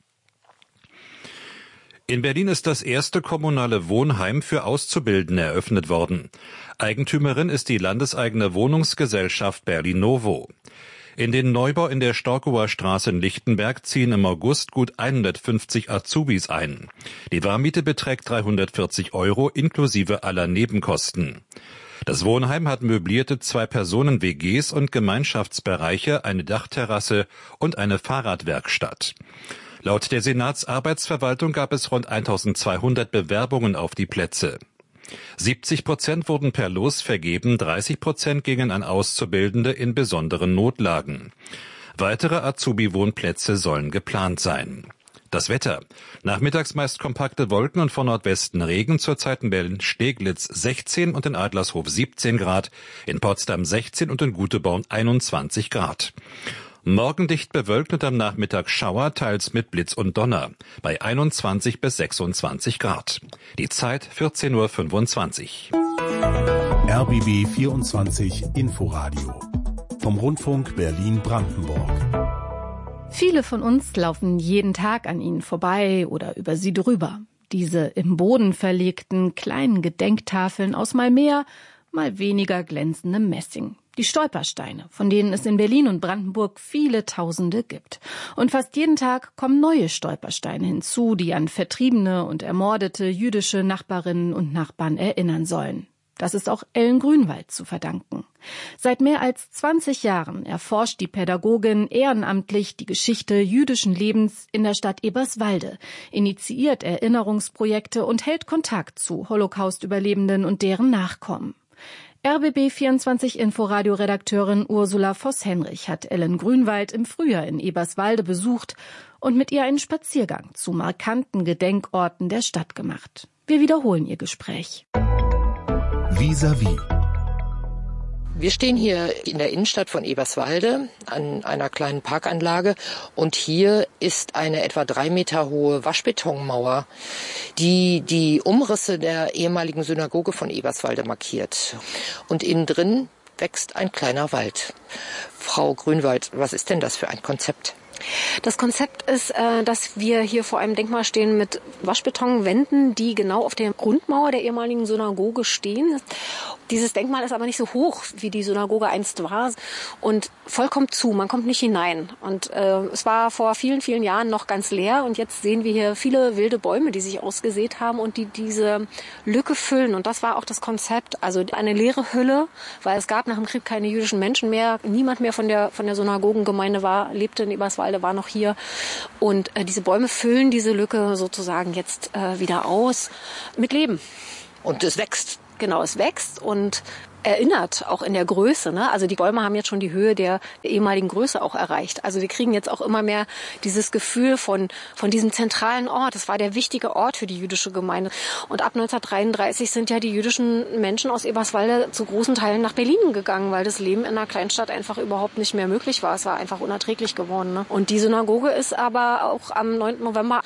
In Berlin ist das erste kommunale Wohnheim für Auszubildende eröffnet worden. Eigentümerin ist die landeseigene Wohnungsgesellschaft Berlinovo. In den Neubau in der Storkower Straße in Lichtenberg ziehen im August gut 150 Azubis ein. Die Warmmiete beträgt 340 € inklusive aller Nebenkosten. Das Wohnheim hat möblierte 2-Personen-WGs und Gemeinschaftsbereiche, eine Dachterrasse und eine Fahrradwerkstatt. Laut der Senatsarbeitsverwaltung gab es rund 1200 Bewerbungen auf die Plätze. 70% wurden per Los vergeben, 30% gingen an Auszubildende in besonderen Notlagen. Weitere Azubi-Wohnplätze sollen geplant sein. Das Wetter. Nachmittags meist kompakte Wolken und von Nordwesten Regen, zurzeit in Berlin-Steglitz 16 und in Adlershof 17 Grad, in Potsdam 16 und in Güteborn 21 Grad. Morgen dicht bewölkt und am Nachmittag Schauer, teils mit Blitz und Donner, bei 21 bis 26 Grad. Die Zeit 14:25 Uhr. RBB 24 Inforadio vom Rundfunk Berlin-Brandenburg. Viele von uns laufen jeden Tag an ihnen vorbei oder über sie drüber. Diese im Boden verlegten kleinen Gedenktafeln aus mal mehr, mal weniger glänzendem Messing. Die Stolpersteine, von denen es in Berlin und Brandenburg viele Tausende gibt. Und fast jeden Tag kommen neue Stolpersteine hinzu, die an vertriebene und ermordete jüdische Nachbarinnen und Nachbarn erinnern sollen. Das ist auch Ellen Grünwald zu verdanken. Seit mehr als 20 Jahren erforscht die Pädagogin ehrenamtlich die Geschichte jüdischen Lebens in der Stadt Eberswalde, initiiert Erinnerungsprojekte und hält Kontakt zu Holocaust-Überlebenden und deren Nachkommen. RBB24 Inforadio-Redakteurin Ursula Voss-Henrich hat Ellen Grünwald im Frühjahr in Eberswalde besucht und mit ihr einen Spaziergang zu markanten Gedenkorten der Stadt gemacht. Wir wiederholen ihr Gespräch. Vis-à-vis. Wir stehen hier in der Innenstadt von Eberswalde an einer kleinen Parkanlage und hier ist eine etwa 3 Meter hohe Waschbetonmauer, die die Umrisse der ehemaligen Synagoge von Eberswalde markiert. Und innen drin wächst ein kleiner Wald. Frau Grünwald, was ist denn das für ein Konzept? Das Konzept ist, dass wir hier vor einem Denkmal stehen mit Waschbetonwänden, die genau auf der Grundmauer der ehemaligen Synagoge stehen. Dieses Denkmal ist aber nicht so hoch, wie die Synagoge einst war und vollkommen zu, man kommt nicht hinein. Und es war vor vielen, vielen Jahren noch ganz leer und jetzt sehen wir hier viele wilde Bäume, die sich ausgesät haben und die diese Lücke füllen. Und das war auch das Konzept, also eine leere Hülle, weil es gab nach dem Krieg keine jüdischen Menschen mehr. Niemand mehr von der Synagogengemeinde lebte in Eberswalde, war noch hier. Und diese Bäume füllen diese Lücke sozusagen jetzt wieder aus mit Leben. Und es wächst. Genau, es wächst und erinnert auch in der Größe, ne? Also die Bäume haben jetzt schon die Höhe der ehemaligen Größe auch erreicht. Also wir kriegen jetzt auch immer mehr dieses Gefühl von diesem zentralen Ort. Das war der wichtige Ort für die jüdische Gemeinde. Und ab 1933 sind ja die jüdischen Menschen aus Eberswalde zu großen Teilen nach Berlin gegangen, weil das Leben in einer Kleinstadt einfach überhaupt nicht mehr möglich war. Es war einfach unerträglich geworden, ne? Und die Synagoge ist aber auch am 9. November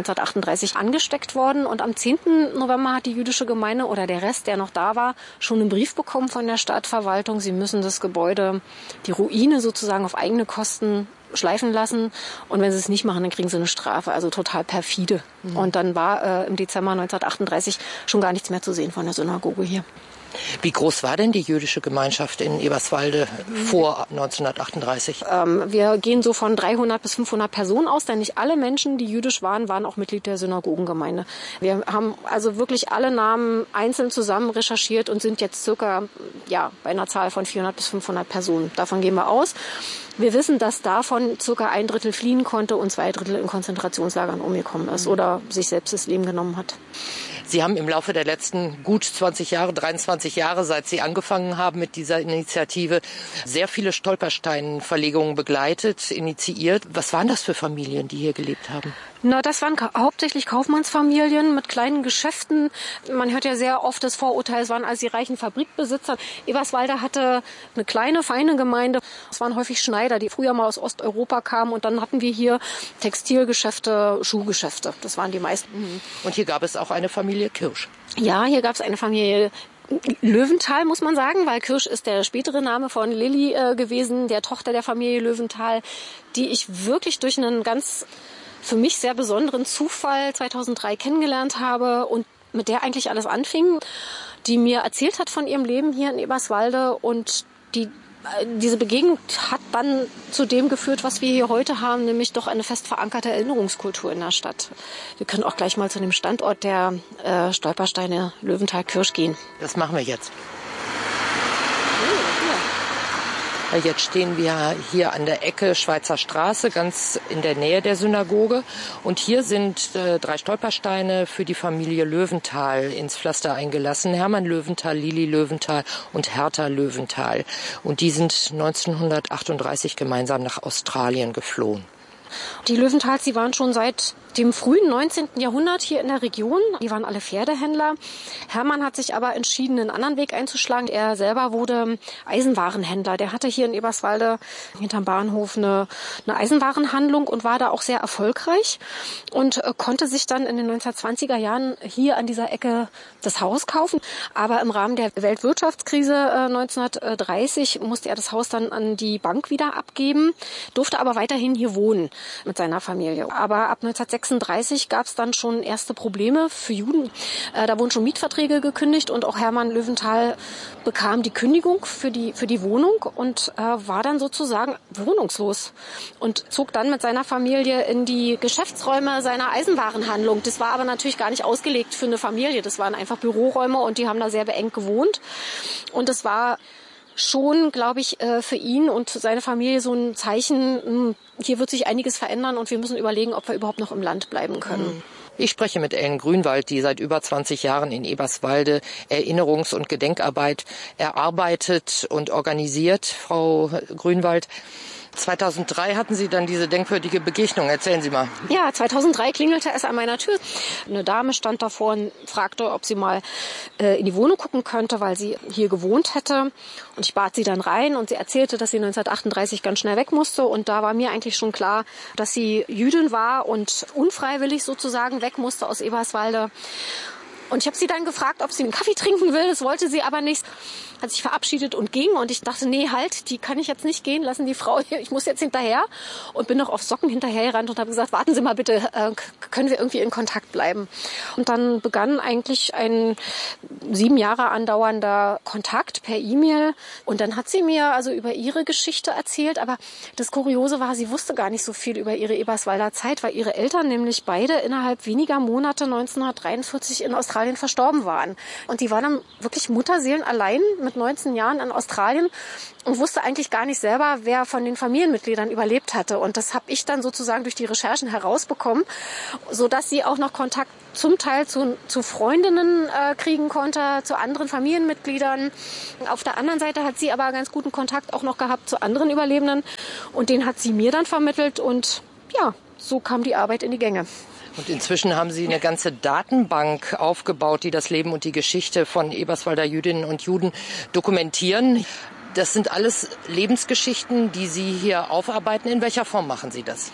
1938 angesteckt worden. Und am 10. November hat die jüdische Gemeinde oder der Rest, der noch da war, schon einen Brief bekommen von der Stadtverwaltung. Sie müssen das Gebäude, die Ruine sozusagen auf eigene Kosten schleifen lassen. Und wenn sie es nicht machen, dann kriegen sie eine Strafe. Also total perfide. Mhm. Und dann war im Dezember 1938 schon gar nichts mehr zu sehen von der Synagoge hier. Wie groß war denn die jüdische Gemeinschaft in Eberswalde vor 1938? Wir gehen so von 300 bis 500 Personen aus, denn nicht alle Menschen, die jüdisch waren auch Mitglied der Synagogengemeinde. Wir haben also wirklich alle Namen einzeln zusammen recherchiert und sind jetzt circa bei einer Zahl von 400 bis 500 Personen. Davon gehen wir aus. Wir wissen, dass davon circa 1/3 fliehen konnte und 2/3 in Konzentrationslagern umgekommen ist oder sich selbst das Leben genommen hat. Sie haben im Laufe der letzten gut 20 Jahre, 23 Jahre, seit Sie angefangen haben mit dieser Initiative, sehr viele Stolpersteinverlegungen begleitet, initiiert. Was waren das für Familien, die hier gelebt haben? Na, das waren hauptsächlich Kaufmannsfamilien mit kleinen Geschäften. Man hört ja sehr oft das Vorurteil, es waren also die reichen Fabrikbesitzer. Eberswalde hatte eine kleine, feine Gemeinde. Es waren häufig Schneider, die früher mal aus Osteuropa kamen. Und dann hatten wir hier Textilgeschäfte, Schuhgeschäfte. Das waren die meisten. Und hier gab es auch eine Familie Kirsch. Ja, hier gab es eine Familie Löwenthal, muss man sagen, weil Kirsch ist der spätere Name von Lilly gewesen, der Tochter der Familie Löwenthal, die ich wirklich durch einen ganz für mich sehr besonderen Zufall 2003 kennengelernt habe und mit der eigentlich alles anfing, die mir erzählt hat von ihrem Leben hier in Eberswalde und diese Begegnung hat dann zu dem geführt, was wir hier heute haben, nämlich doch eine fest verankerte Erinnerungskultur in der Stadt. Wir können auch gleich mal zu dem Standort der Stolpersteine Löwenthal-Kirsch gehen. Das machen wir jetzt. Jetzt stehen wir hier an der Ecke Schweizer Straße, ganz in der Nähe der Synagoge. Und hier sind 3 Stolpersteine für die Familie Löwenthal ins Pflaster eingelassen. Hermann Löwenthal, Lili Löwenthal und Hertha Löwenthal. Und die sind 1938 gemeinsam nach Australien geflohen. Die Löwenthals, die waren schon seit dem frühen 19. Jahrhundert hier in der Region. Die waren alle Pferdehändler. Hermann hat sich aber entschieden, einen anderen Weg einzuschlagen. Er selber wurde Eisenwarenhändler. Der hatte hier in Eberswalde hinterm Bahnhof eine Eisenwarenhandlung und war da auch sehr erfolgreich und konnte sich dann in den 1920er Jahren hier an dieser Ecke das Haus kaufen. Aber im Rahmen der Weltwirtschaftskrise 1930 musste er das Haus dann an die Bank wieder abgeben, durfte aber weiterhin hier wohnen mit seiner Familie. Aber ab 1936 gab es dann schon erste Probleme für Juden. Da wurden schon Mietverträge gekündigt und auch Hermann Löwenthal bekam die Kündigung für die Wohnung und war dann sozusagen wohnungslos und zog dann mit seiner Familie in die Geschäftsräume seiner Eisenwarenhandlung. Das war aber natürlich gar nicht ausgelegt für eine Familie. Das waren einfach Büroräume und die haben da sehr beengt gewohnt. Und es war schon, glaube ich, für ihn und seine Familie so ein Zeichen, hier wird sich einiges verändern und wir müssen überlegen, ob wir überhaupt noch im Land bleiben können. Ich spreche mit Ellen Grünwald, die seit über 20 Jahren in Eberswalde Erinnerungs- und Gedenkarbeit erarbeitet und organisiert. Frau Grünwald, 2003 hatten Sie dann diese denkwürdige Begegnung. Erzählen Sie mal. Ja, 2003 klingelte es an meiner Tür. Eine Dame stand davor und fragte, ob sie mal in die Wohnung gucken könnte, weil sie hier gewohnt hätte. Und ich bat sie dann rein und sie erzählte, dass sie 1938 ganz schnell weg musste. Und da war mir eigentlich schon klar, dass sie Jüdin war und unfreiwillig sozusagen weg musste aus Eberswalde. Und ich habe sie dann gefragt, ob sie einen Kaffee trinken will. Das wollte sie aber nicht. Hat sich verabschiedet und ging. Und ich dachte, nee, halt, die kann ich jetzt nicht gehen lassen, die Frau. Ich muss jetzt hinterher. Und bin noch auf Socken hinterhergerannt und habe gesagt, warten Sie mal bitte, können wir irgendwie in Kontakt bleiben. Und dann begann eigentlich ein 7 Jahre andauernder Kontakt per E-Mail. Und dann hat sie mir also über ihre Geschichte erzählt. Aber das Kuriose war, sie wusste gar nicht so viel über ihre Eberswalder Zeit, weil ihre Eltern nämlich beide innerhalb weniger Monate 1943 in Australien verstorben waren. Und die war dann wirklich mutterseelenallein mit 19 Jahren in Australien und wusste eigentlich gar nicht selber, wer von den Familienmitgliedern überlebt hatte. Und das habe ich dann sozusagen durch die Recherchen herausbekommen, sodass sie auch noch Kontakt zum Teil zu Freundinnen kriegen konnte, zu anderen Familienmitgliedern. Auf der anderen Seite hat sie aber ganz guten Kontakt auch noch gehabt zu anderen Überlebenden. Und den hat sie mir dann vermittelt. Und ja, so kam die Arbeit in die Gänge. Und inzwischen haben Sie eine ganze Datenbank aufgebaut, die das Leben und die Geschichte von Eberswalder Jüdinnen und Juden dokumentieren. Das sind alles Lebensgeschichten, die Sie hier aufarbeiten. In welcher Form machen Sie das?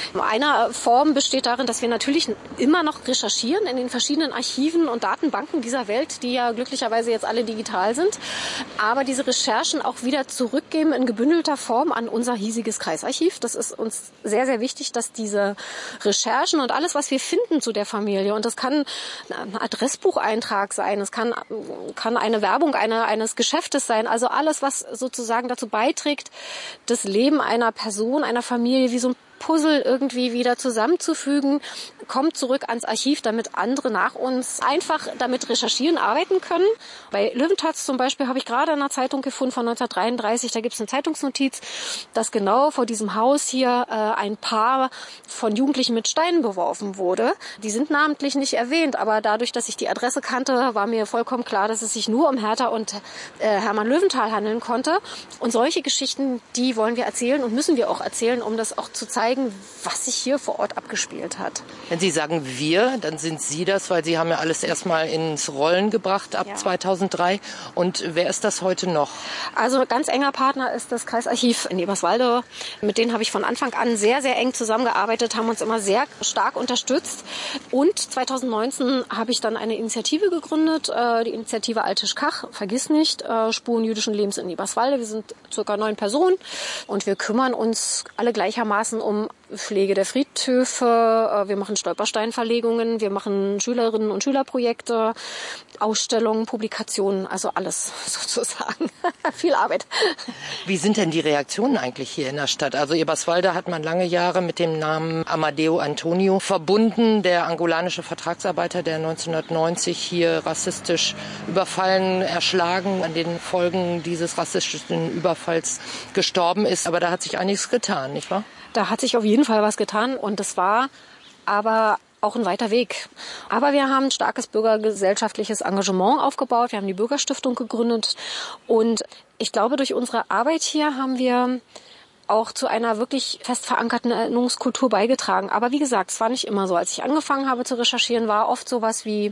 Eine Form besteht darin, dass wir natürlich immer noch recherchieren in den verschiedenen Archiven und Datenbanken dieser Welt, die ja glücklicherweise jetzt alle digital sind. Aber diese Recherchen auch wieder zurückgeben in gebündelter Form an unser hiesiges Kreisarchiv. Das ist uns sehr, sehr wichtig, dass diese Recherchen und alles, was wir finden zu der Familie, und das kann ein Adressbucheintrag sein, es kann eine Werbung eines Geschäftes sein, also alles, was sozusagen dazu beiträgt, das Leben einer Person, einer Familie wie so ein Puzzle irgendwie wieder zusammenzufügen, kommt zurück ans Archiv, damit andere nach uns einfach damit recherchieren, arbeiten können. Bei Löwentatz zum Beispiel habe ich gerade in einer Zeitung gefunden von 1933, da gibt es eine Zeitungsnotiz, dass genau vor diesem Haus hier ein Paar von Jugendlichen mit Steinen beworfen wurde. Die sind namentlich nicht erwähnt, aber dadurch, dass ich die Adresse kannte, war mir vollkommen klar, dass es sich nur um Hertha und Hermann Löwenthal handeln konnte. Und solche Geschichten, die wollen wir erzählen und müssen wir auch erzählen, um das auch zu zeigen, was sich hier vor Ort abgespielt hat. Wenn Sie sagen wir, dann sind Sie das, weil Sie haben ja alles erstmal ins Rollen gebracht ab 2003. Und wer ist das heute noch? Also ganz enger Partner ist das Kreisarchiv in Eberswalde. Mit denen habe ich von Anfang an sehr, sehr eng zusammengearbeitet, haben uns immer sehr stark unterstützt. Und 2019 habe ich dann eine Initiative gegründet, die Initiative Altisch-Kach, vergiss nicht, Spuren jüdischen Lebens in Eberswalde. Wir sind ca. 9 Personen und wir kümmern uns alle gleichermaßen um Pflege der Friedhöfe, wir machen Stolpersteinverlegungen, wir machen Schülerinnen- und Schülerprojekte, Ausstellungen, Publikationen, also alles sozusagen. Viel Arbeit. Wie sind denn die Reaktionen eigentlich hier in der Stadt? Also Eberswalde hat man lange Jahre mit dem Namen Amadeo Antonio verbunden, der angolanische Vertragsarbeiter, der 1990 hier rassistisch überfallen, erschlagen, an den Folgen dieses rassistischen Überfalls gestorben ist. Aber da hat sich einiges getan, nicht wahr? Da hat sich auf jeden Fall was getan und das war aber auch ein weiter Weg. Aber wir haben ein starkes bürgergesellschaftliches Engagement aufgebaut. Wir haben die Bürgerstiftung gegründet und ich glaube, durch unsere Arbeit hier haben wir auch zu einer wirklich fest verankerten Erinnerungskultur beigetragen. Aber wie gesagt, es war nicht immer so. Als ich angefangen habe zu recherchieren, war oft sowas wie,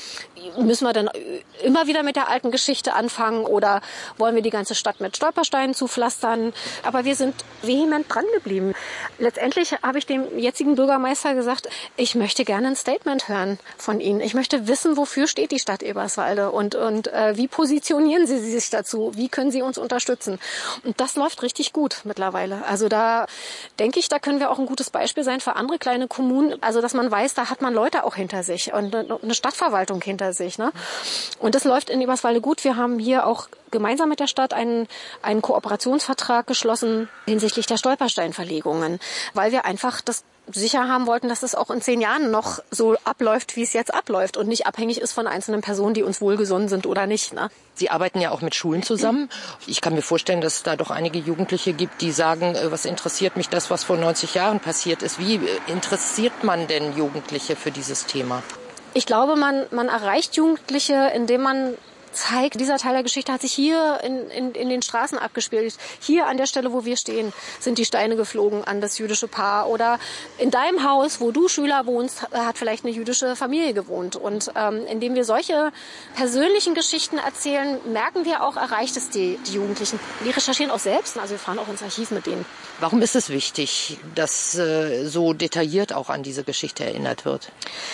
müssen wir denn immer wieder mit der alten Geschichte anfangen oder wollen wir die ganze Stadt mit Stolpersteinen zupflastern? Aber wir sind vehement dran geblieben. Letztendlich habe ich dem jetzigen Bürgermeister gesagt, ich möchte gerne ein Statement hören von Ihnen. Ich möchte wissen, wofür steht die Stadt Eberswalde und wie positionieren Sie sich dazu? Wie können Sie uns unterstützen? Und das läuft richtig gut mittlerweile. Also da denke ich, da können wir auch ein gutes Beispiel sein für andere kleine Kommunen. Also dass man weiß, da hat man Leute auch hinter sich und eine Stadtverwaltung hinter sich. Ne? Und das läuft in Eberswalde gut. Wir haben hier auch gemeinsam mit der Stadt einen Kooperationsvertrag geschlossen hinsichtlich der Stolpersteinverlegungen, weil wir einfach das sicher haben wollten, dass es auch in 10 Jahren noch so abläuft, wie es jetzt abläuft und nicht abhängig ist von einzelnen Personen, die uns wohlgesonnen sind oder nicht. Ne? Sie arbeiten ja auch mit Schulen zusammen. Ich kann mir vorstellen, dass es da doch einige Jugendliche gibt, die sagen, was interessiert mich das, was vor 90 Jahren passiert ist. Wie interessiert man denn Jugendliche für dieses Thema? Ich glaube, man erreicht Jugendliche, indem man zeigt, dieser Teil der Geschichte hat sich hier in den Straßen abgespielt. Hier an der Stelle, wo wir stehen, sind die Steine geflogen an das jüdische Paar. Oder in deinem Haus, wo du Schüler wohnst, hat vielleicht eine jüdische Familie gewohnt. Und indem wir solche persönlichen Geschichten erzählen, merken wir auch, erreicht es die Jugendlichen. Die recherchieren auch selbst, also wir fahren auch ins Archiv mit denen. Warum ist es wichtig, dass so detailliert auch an diese Geschichte erinnert wird?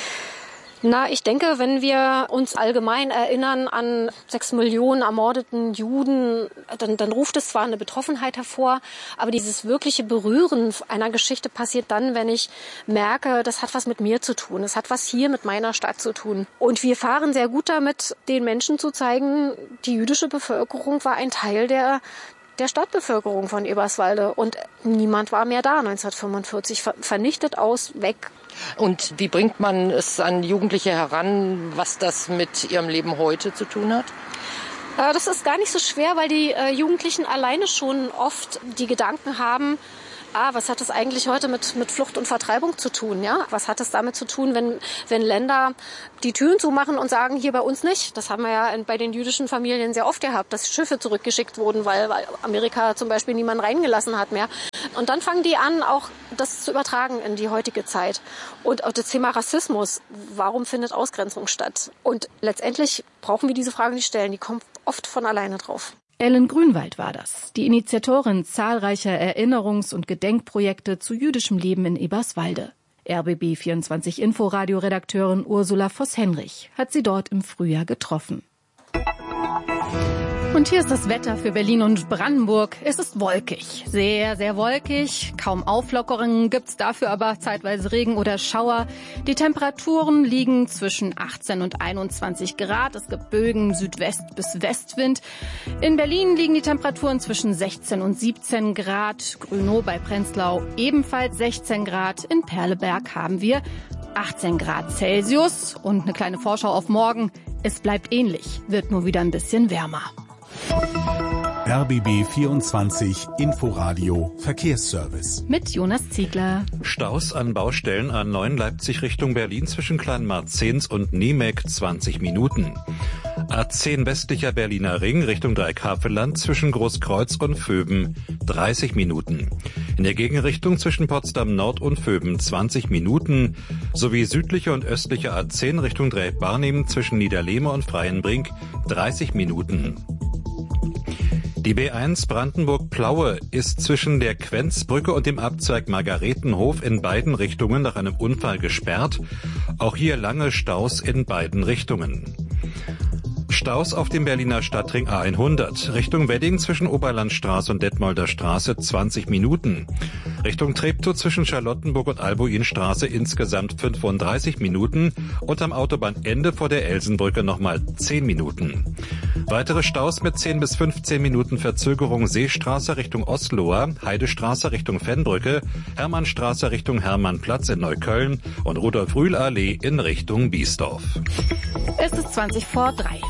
Na, ich denke, wenn wir uns allgemein erinnern an 6 Millionen ermordeten Juden, dann ruft es zwar eine Betroffenheit hervor, aber dieses wirkliche Berühren einer Geschichte passiert dann, wenn ich merke, das hat was mit mir zu tun, das hat was hier mit meiner Stadt zu tun. Und wir fahren sehr gut damit, den Menschen zu zeigen, die jüdische Bevölkerung war ein Teil der Stadtbevölkerung von Eberswalde und niemand war mehr da 1945, vernichtet aus, weg. Und wie bringt man es an Jugendliche heran, was das mit ihrem Leben heute zu tun hat? Das ist gar nicht so schwer, weil die Jugendlichen alleine schon oft die Gedanken haben, was hat das eigentlich heute mit Flucht und Vertreibung zu tun? Ja? Was hat es damit zu tun, wenn Länder die Türen zumachen und sagen, hier bei uns nicht? Das haben wir ja bei den jüdischen Familien sehr oft gehabt, dass Schiffe zurückgeschickt wurden, weil Amerika zum Beispiel niemanden reingelassen hat mehr. Und dann fangen die an, auch das zu übertragen in die heutige Zeit. Und auch das Thema Rassismus, warum findet Ausgrenzung statt? Und letztendlich brauchen wir diese Frage nicht stellen, die kommt oft von alleine drauf. Ellen Grünwald war das, die Initiatorin zahlreicher Erinnerungs- und Gedenkprojekte zu jüdischem Leben in Eberswalde. RBB 24 Inforadio-Redakteurin Ursula Voss-Henrich hat sie dort im Frühjahr getroffen. Und hier ist das Wetter für Berlin und Brandenburg. Es ist wolkig, sehr, sehr wolkig. Kaum Auflockerungen gibt's dafür aber zeitweise Regen oder Schauer. Die Temperaturen liegen zwischen 18 und 21 Grad. Es gibt Bögen, Südwest- bis Westwind. In Berlin liegen die Temperaturen zwischen 16 und 17 Grad. Grünow bei Prenzlau ebenfalls 16 Grad. In Perleberg haben wir 18 Grad Celsius. Und eine kleine Vorschau auf morgen. Es bleibt ähnlich, wird nur wieder ein bisschen wärmer. RBB 24 Inforadio Verkehrsservice. Mit Jonas Ziegler. Staus an Baustellen A9 Leipzig Richtung Berlin zwischen Kleinmarzens und Niemek 20 Minuten. A10 westlicher Berliner Ring Richtung Dreieckhavelland zwischen Großkreuz und Vöben 30 Minuten. In der Gegenrichtung zwischen Potsdam Nord und Vöben 20 Minuten sowie südliche und östliche A10 Richtung Dreieck-Barnim zwischen Niederlehme und Freienbrink 30 Minuten. Die B1 Brandenburg-Plaue ist zwischen der Quenzbrücke und dem Abzweig Margaretenhof in beiden Richtungen nach einem Unfall gesperrt. Auch hier lange Staus in beiden Richtungen. Staus auf dem Berliner Stadtring A100. Richtung Wedding zwischen Oberlandstraße und Detmolder Straße 20 Minuten. Richtung Treptow zwischen Charlottenburg und Albuinstraße insgesamt 35 Minuten. Und am Autobahnende vor der Elsenbrücke nochmal 10 Minuten. Weitere Staus mit 10 bis 15 Minuten Verzögerung Seestraße Richtung Osloer, Heidestraße Richtung Fennbrücke, Hermannstraße Richtung Hermannplatz in Neukölln und Rudolf-Rühl-Allee in Richtung Biesdorf. Es ist 20 vor 3.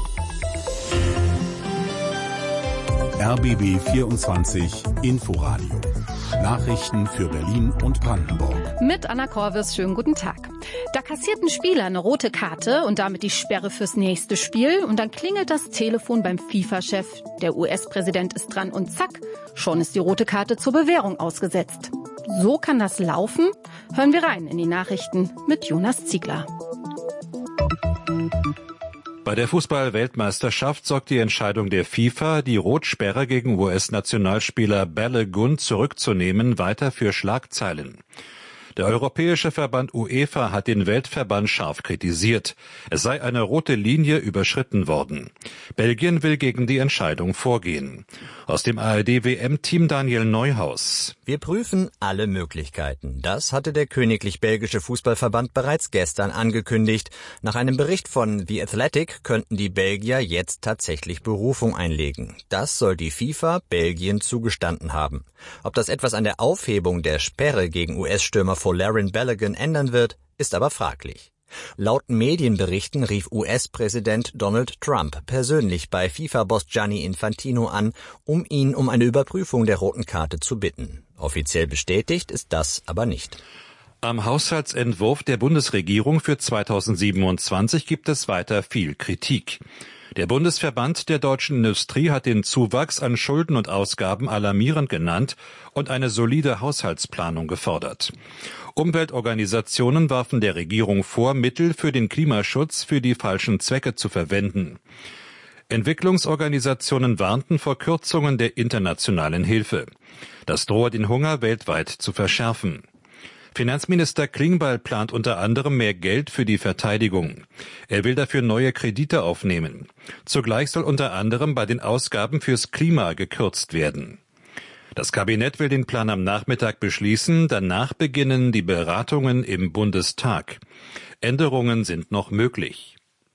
RBB 24 Inforadio. Nachrichten für Berlin und Brandenburg. Mit Anna Korvis, schönen guten Tag. Da kassiert ein Spieler eine rote Karte und damit die Sperre fürs nächste Spiel. Und dann klingelt das Telefon beim FIFA-Chef. Der US-Präsident ist dran und zack, schon ist die rote Karte zur Bewährung ausgesetzt. So kann das laufen? Hören wir rein in die Nachrichten mit Jonas Ziegler. Bei der Fußball-Weltmeisterschaft sorgt die Entscheidung der FIFA, die Rotsperre gegen US-Nationalspieler Balogun zurückzunehmen, weiter für Schlagzeilen. Der Europäische Verband UEFA hat den Weltverband scharf kritisiert. Es sei eine rote Linie überschritten worden. Belgien will gegen die Entscheidung vorgehen. Aus dem ARD-WM-Team Daniel Neuhaus. Wir prüfen alle Möglichkeiten. Das hatte der Königlich Belgische Fußballverband bereits gestern angekündigt. Nach einem Bericht von The Athletic könnten die Belgier jetzt tatsächlich Berufung einlegen. Das soll die FIFA Belgien zugestanden haben. Ob das etwas an der Aufhebung der Sperre gegen US-Stürmer Folarin Balogun ändern wird, ist aber fraglich. Laut Medienberichten rief US-Präsident Donald Trump persönlich bei FIFA-Boss Gianni Infantino an, um ihn um eine Überprüfung der roten Karte zu bitten. Offiziell bestätigt ist das aber nicht. Am Haushaltsentwurf der Bundesregierung für 2027 gibt es weiter viel Kritik. Der Bundesverband der deutschen Industrie hat den Zuwachs an Schulden und Ausgaben alarmierend genannt und eine solide Haushaltsplanung gefordert. Umweltorganisationen warfen der Regierung vor, Mittel für den Klimaschutz für die falschen Zwecke zu verwenden. Entwicklungsorganisationen warnten vor Kürzungen der internationalen Hilfe. Das drohe den Hunger weltweit zu verschärfen. Finanzminister Klingbeil plant unter anderem mehr Geld für die Verteidigung. Er will dafür neue Kredite aufnehmen. Zugleich soll unter anderem bei den Ausgaben fürs Klima gekürzt werden. Das Kabinett will den Plan am Nachmittag beschließen, danach beginnen die Beratungen im Bundestag. Änderungen sind noch möglich.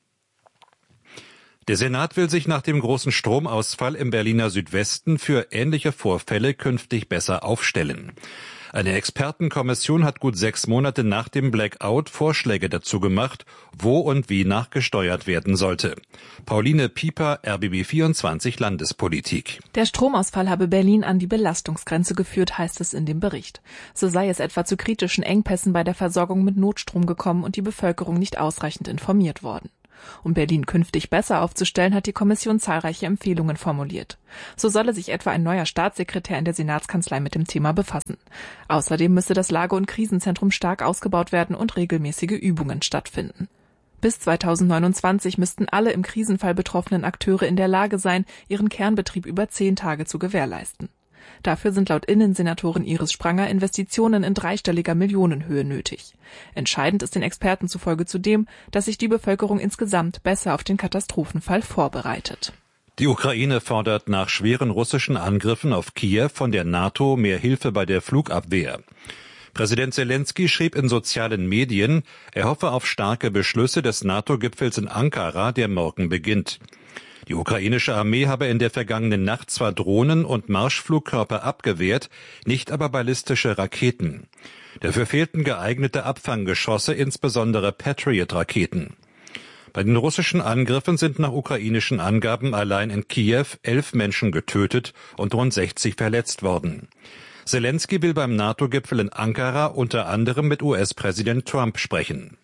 Der Senat will sich nach dem großen Stromausfall im Berliner Südwesten für ähnliche Vorfälle künftig besser aufstellen. Eine Expertenkommission hat gut 6 Monate nach dem Blackout Vorschläge dazu gemacht, wo und wie nachgesteuert werden sollte. Pauline Pieper, RBB24 Landespolitik. Der Stromausfall habe Berlin an die Belastungsgrenze geführt, heißt es in dem Bericht. So sei es etwa zu kritischen Engpässen bei der Versorgung mit Notstrom gekommen und die Bevölkerung nicht ausreichend informiert worden. Um Berlin künftig besser aufzustellen, hat die Kommission zahlreiche Empfehlungen formuliert. So solle sich etwa ein neuer Staatssekretär in der Senatskanzlei mit dem Thema befassen. Außerdem müsse das Lage- und Krisenzentrum stark ausgebaut werden und regelmäßige Übungen stattfinden. Bis 2029 müssten alle im Krisenfall betroffenen Akteure in der Lage sein, ihren Kernbetrieb über 10 Tage zu gewährleisten. Dafür sind laut Innensenatorin Iris Spranger Investitionen in dreistelliger Millionenhöhe nötig. Entscheidend ist den Experten zufolge zudem, dass sich die Bevölkerung insgesamt besser auf den Katastrophenfall vorbereitet. Die Ukraine fordert nach schweren russischen Angriffen auf Kiew von der NATO mehr Hilfe bei der Flugabwehr. Präsident Zelensky schrieb in sozialen Medien, er hoffe auf starke Beschlüsse des NATO-Gipfels in Ankara, der morgen beginnt. Die ukrainische Armee habe in der vergangenen Nacht zwar Drohnen und Marschflugkörper abgewehrt, nicht aber ballistische Raketen. Dafür fehlten geeignete Abfanggeschosse, insbesondere Patriot-Raketen. Bei den russischen Angriffen sind nach ukrainischen Angaben allein in Kiew 11 Menschen getötet und rund 60 verletzt worden. Zelensky will beim NATO-Gipfel in Ankara unter anderem mit US-Präsident Trump sprechen.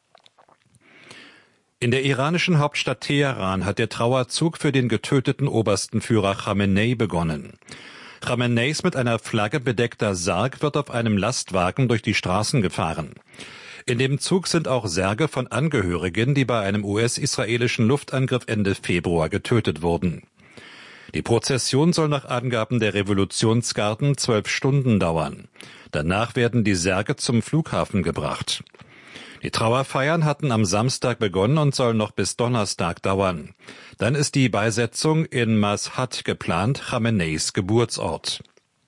In der iranischen Hauptstadt Teheran hat der Trauerzug für den getöteten obersten Führer Khamenei begonnen. Khameneis mit einer Flagge bedeckter Sarg wird auf einem Lastwagen durch die Straßen gefahren. In dem Zug sind auch Särge von Angehörigen, die bei einem US-israelischen Luftangriff Ende Februar getötet wurden. Die Prozession soll nach Angaben der Revolutionsgarden 12 Stunden dauern. Danach werden die Särge zum Flughafen gebracht. Die Trauerfeiern hatten am Samstag begonnen und sollen noch bis Donnerstag dauern. Dann ist die Beisetzung in Mashhad geplant, Khameneis Geburtsort.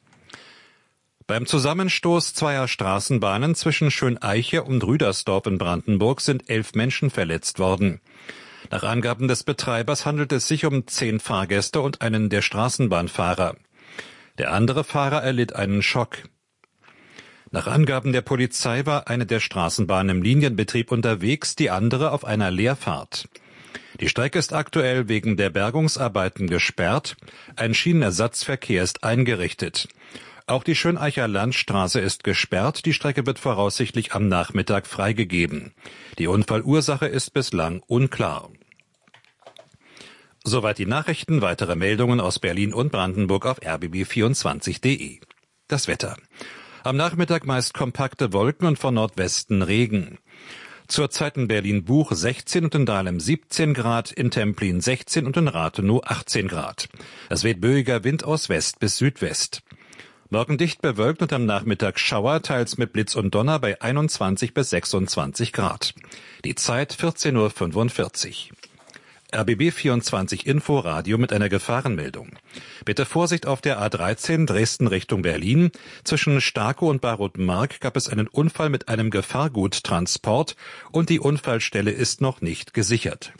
Beim Zusammenstoß zweier Straßenbahnen zwischen Schöneiche und Rüdersdorf in Brandenburg sind 11 Menschen verletzt worden. Nach Angaben des Betreibers handelt es sich um 10 Fahrgäste und einen der Straßenbahnfahrer. Der andere Fahrer erlitt einen Schock. Nach Angaben der Polizei war eine der Straßenbahnen im Linienbetrieb unterwegs, die andere auf einer Leerfahrt. Die Strecke ist aktuell wegen der Bergungsarbeiten gesperrt. Ein Schienenersatzverkehr ist eingerichtet. Auch die Schöneicher Landstraße ist gesperrt. Die Strecke wird voraussichtlich am Nachmittag freigegeben. Die Unfallursache ist bislang unklar. Soweit die Nachrichten. Weitere Meldungen aus Berlin und Brandenburg auf rbb24.de. Das Wetter. Am Nachmittag meist kompakte Wolken und von Nordwesten Regen. Zurzeit in Berlin-Buch 16 und in Dahlem 17 Grad, in Templin 16 und in Rathenow 18 Grad. Es weht böiger Wind aus West bis Südwest. Morgen dicht bewölkt und am Nachmittag Schauer, teils mit Blitz und Donner bei 21 bis 26 Grad. Die Zeit 14:45 Uhr. RBB24 Inforadio mit einer Gefahrenmeldung. Bitte Vorsicht auf der A13 Dresden Richtung Berlin. Zwischen Starkow und Barotmark gab es einen Unfall mit einem Gefahrguttransport und die Unfallstelle ist noch nicht gesichert.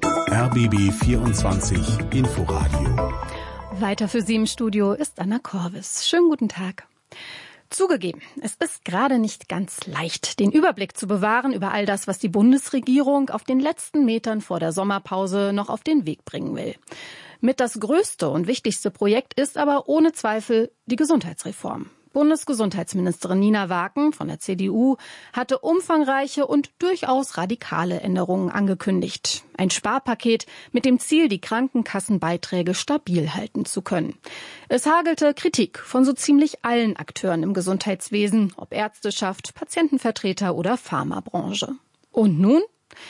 RBB24 Inforadio. Weiter für Sie im Studio ist Anna Korvis. Schönen guten Tag. Zugegeben, es ist gerade nicht ganz leicht, den Überblick zu bewahren über all das, was die Bundesregierung auf den letzten Metern vor der Sommerpause noch auf den Weg bringen will. Mit das größte und wichtigste Projekt ist aber ohne Zweifel die Gesundheitsreform. Bundesgesundheitsministerin Nina Waken von der CDU hatte umfangreiche und durchaus radikale Änderungen angekündigt. Ein Sparpaket mit dem Ziel, die Krankenkassenbeiträge stabil halten zu können. Es hagelte Kritik von so ziemlich allen Akteuren im Gesundheitswesen, ob Ärzteschaft, Patientenvertreter oder Pharmabranche. Und nun?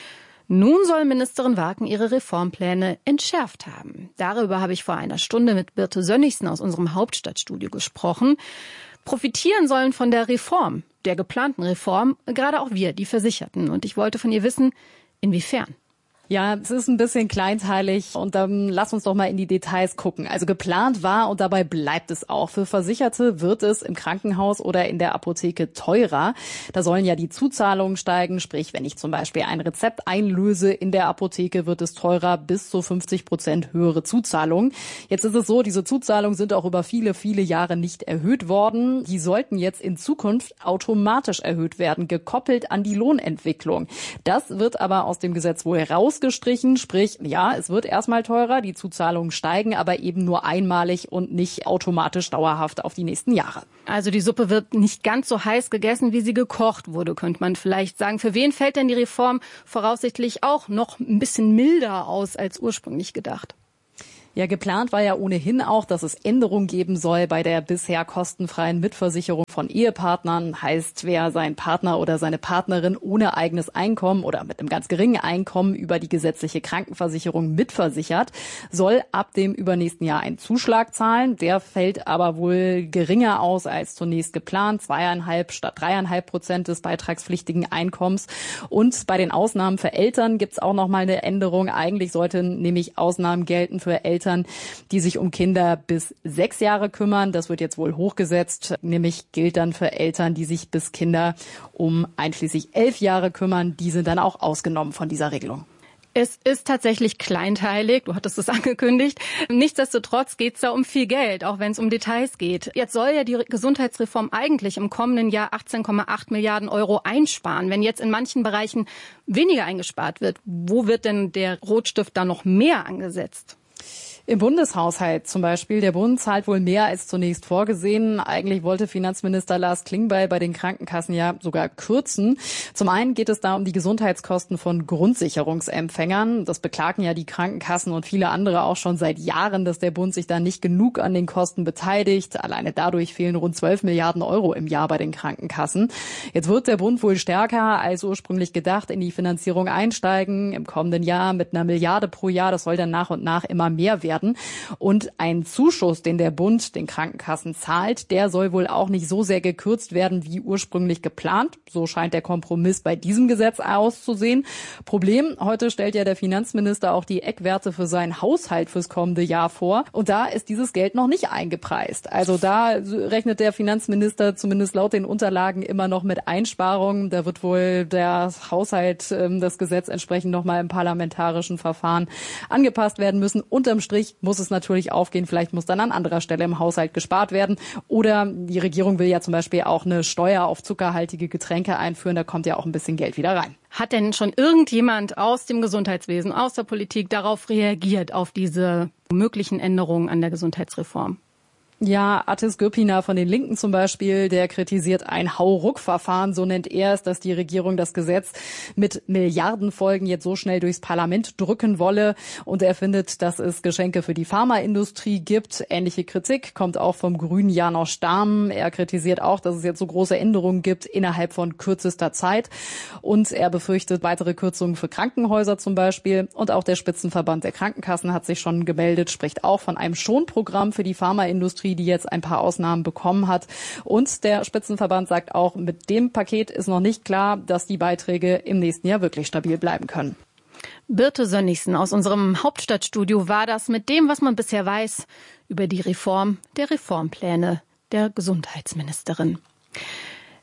Nun soll Ministerin Waken ihre Reformpläne entschärft haben. Darüber habe ich vor einer Stunde mit Birte Sönnigsen aus unserem Hauptstadtstudio gesprochen. Profitieren sollen von der Reform, der geplanten Reform, gerade auch wir, die Versicherten. Und ich wollte von ihr wissen, inwiefern. Ja, es ist ein bisschen kleinteilig und dann lass uns doch mal in die Details gucken. Also geplant war und dabei bleibt es auch. Für Versicherte wird es im Krankenhaus oder in der Apotheke teurer. Da sollen ja die Zuzahlungen steigen, sprich, wenn ich zum Beispiel ein Rezept einlöse in der Apotheke, wird es teurer, bis zu 50% höhere Zuzahlungen. Jetzt ist es so, diese Zuzahlungen sind auch über viele, viele Jahre nicht erhöht worden. Die sollten jetzt in Zukunft automatisch erhöht werden, gekoppelt an die Lohnentwicklung. Das wird aber aus dem Gesetz wohl herausgestrichen, sprich, ja, es wird erstmal teurer, die Zuzahlungen steigen, aber eben nur einmalig und nicht automatisch dauerhaft auf die nächsten Jahre. Also die Suppe wird nicht ganz so heiß gegessen, wie sie gekocht wurde, könnte man vielleicht sagen. Für wen fällt denn die Reform voraussichtlich auch noch ein bisschen milder aus als ursprünglich gedacht? Ja, geplant war ja ohnehin auch, dass es Änderungen geben soll bei der bisher kostenfreien Mitversicherung von Ehepartnern. Heißt, wer seinen Partner oder seine Partnerin ohne eigenes Einkommen oder mit einem ganz geringen Einkommen über die gesetzliche Krankenversicherung mitversichert, soll ab dem übernächsten Jahr einen Zuschlag zahlen. Der fällt aber wohl geringer aus als zunächst geplant. 2,5 statt 3,5% des beitragspflichtigen Einkommens. Und bei den Ausnahmen für Eltern gibt's auch noch mal eine Änderung. Eigentlich sollten nämlich Ausnahmen gelten für Eltern, die sich um Kinder bis 6 Jahre kümmern. Das wird jetzt wohl hochgesetzt. Nämlich gilt dann für Eltern, die sich bis Kinder um einschließlich 11 Jahre kümmern. Die sind dann auch ausgenommen von dieser Regelung. Es ist tatsächlich kleinteilig, du hattest es angekündigt. Nichtsdestotrotz geht es da um viel Geld, auch wenn es um Details geht. Jetzt soll ja die Gesundheitsreform eigentlich im kommenden Jahr 18,8 Milliarden Euro einsparen. Wenn jetzt in manchen Bereichen weniger eingespart wird, wo wird denn der Rotstift da noch mehr angesetzt? Im Bundeshaushalt zum Beispiel. Der Bund zahlt wohl mehr als zunächst vorgesehen. Eigentlich wollte Finanzminister Lars Klingbeil bei den Krankenkassen ja sogar kürzen. Zum einen geht es da um die Gesundheitskosten von Grundsicherungsempfängern. Das beklagen ja die Krankenkassen und viele andere auch schon seit Jahren, dass der Bund sich da nicht genug an den Kosten beteiligt. Alleine dadurch fehlen rund 12 Milliarden Euro im Jahr bei den Krankenkassen. Jetzt wird der Bund wohl stärker als ursprünglich gedacht in die Finanzierung einsteigen. Im kommenden Jahr mit 1 Milliarde pro Jahr. Das soll dann nach und nach immer mehr werden. Und ein Zuschuss, den der Bund den Krankenkassen zahlt, der soll wohl auch nicht so sehr gekürzt werden wie ursprünglich geplant. So scheint der Kompromiss bei diesem Gesetz auszusehen. Problem, heute stellt ja der Finanzminister auch die Eckwerte für seinen Haushalt fürs kommende Jahr vor. Und da ist dieses Geld noch nicht eingepreist. Also da rechnet der Finanzminister zumindest laut den Unterlagen immer noch mit Einsparungen. Da wird wohl der Haushalt, das Gesetz entsprechend nochmal im parlamentarischen Verfahren angepasst werden müssen. Unterm Strich muss es natürlich aufgehen. Vielleicht muss dann an anderer Stelle im Haushalt gespart werden. Oder die Regierung will ja zum Beispiel auch eine Steuer auf zuckerhaltige Getränke einführen. Da kommt ja auch ein bisschen Geld wieder rein. Hat denn schon irgendjemand aus dem Gesundheitswesen, aus der Politik darauf reagiert, auf diese möglichen Änderungen an der Gesundheitsreform? Ja, Attis Gürpiner von den Linken zum Beispiel, der kritisiert ein Hauruck-Verfahren, so nennt er es, dass die Regierung das Gesetz mit Milliardenfolgen jetzt so schnell durchs Parlament drücken wolle. Und er findet, dass es Geschenke für die Pharmaindustrie gibt. Ähnliche Kritik kommt auch vom Grünen Janosch Stamm. Er kritisiert auch, dass es jetzt so große Änderungen gibt innerhalb von kürzester Zeit. Und er befürchtet weitere Kürzungen für Krankenhäuser zum Beispiel. Und auch der Spitzenverband der Krankenkassen hat sich schon gemeldet, spricht auch von einem Schonprogramm für die Pharmaindustrie, die jetzt ein paar Ausnahmen bekommen hat. Und der Spitzenverband sagt auch, mit dem Paket ist noch nicht klar, dass die Beiträge im nächsten Jahr wirklich stabil bleiben können. Birte Sönnigsen aus unserem Hauptstadtstudio war das mit dem, was man bisher weiß über die Reform der Reformpläne der Gesundheitsministerin.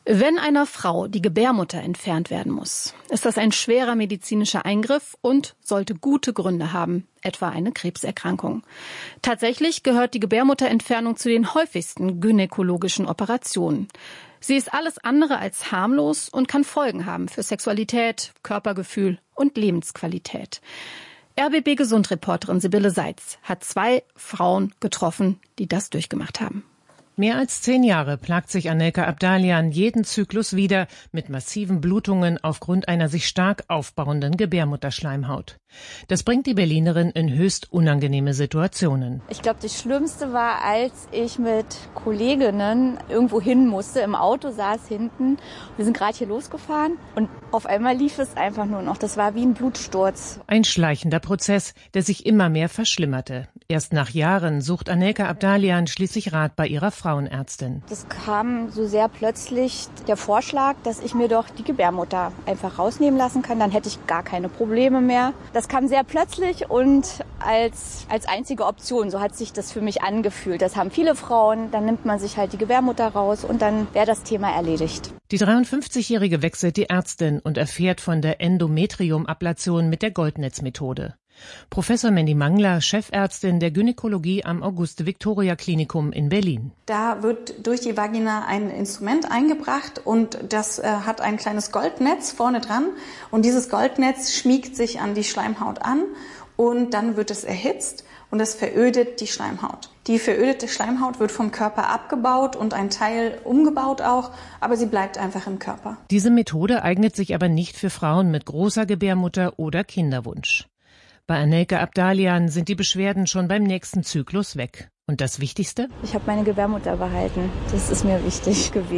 Wenn einer Frau die Gebärmutter entfernt werden muss, ist das ein schwerer medizinischer Eingriff und sollte gute Gründe haben, etwa eine Krebserkrankung. Tatsächlich gehört die Gebärmutterentfernung zu den häufigsten gynäkologischen Operationen. Sie ist alles andere als harmlos und kann Folgen haben für Sexualität, Körpergefühl und Lebensqualität. RBB-Gesundreporterin Sibylle Seitz hat 2 Frauen getroffen, die das durchgemacht haben. Mehr als 10 Jahre plagt sich Anelka Abdalian jeden Zyklus wieder mit massiven Blutungen aufgrund einer sich stark aufbauenden Gebärmutterschleimhaut. Das bringt die Berlinerin in höchst unangenehme Situationen. Ich glaube, das Schlimmste war, als ich mit Kolleginnen irgendwo hin musste, im Auto saß hinten. Wir sind gerade hier losgefahren und auf einmal lief es einfach nur noch. Das war wie ein Blutsturz. Ein schleichender Prozess, der sich immer mehr verschlimmerte. Erst nach Jahren sucht Anelka Abdalian schließlich Rat bei ihrer Frauenärztin. Das kam so sehr plötzlich der Vorschlag, dass ich mir doch die Gebärmutter einfach rausnehmen lassen kann. Dann hätte ich gar keine Probleme mehr. Das kam sehr plötzlich und als einzige Option. So hat sich das für mich angefühlt. Das haben viele Frauen. Dann nimmt man sich halt die Gebärmutter raus und dann wäre das Thema erledigt. Die 53-Jährige wechselt die Ärztin und erfährt von der Endometriumablation mit der Goldnetzmethode. Professor Mandy Mangler, Chefärztin der Gynäkologie am Auguste-Victoria-Klinikum in Berlin. Da wird durch die Vagina ein Instrument eingebracht und das hat ein kleines Goldnetz vorne dran. Und dieses Goldnetz schmiegt sich an die Schleimhaut an und dann wird es erhitzt und es verödet die Schleimhaut. Die verödete Schleimhaut wird vom Körper abgebaut und ein Teil umgebaut auch, aber sie bleibt einfach im Körper. Diese Methode eignet sich aber nicht für Frauen mit großer Gebärmutter oder Kinderwunsch. Bei Anelka Abdalian sind die Beschwerden schon beim nächsten Zyklus weg. Und das Wichtigste? Ich habe meine Gebärmutter behalten. Das ist mir wichtig gewesen.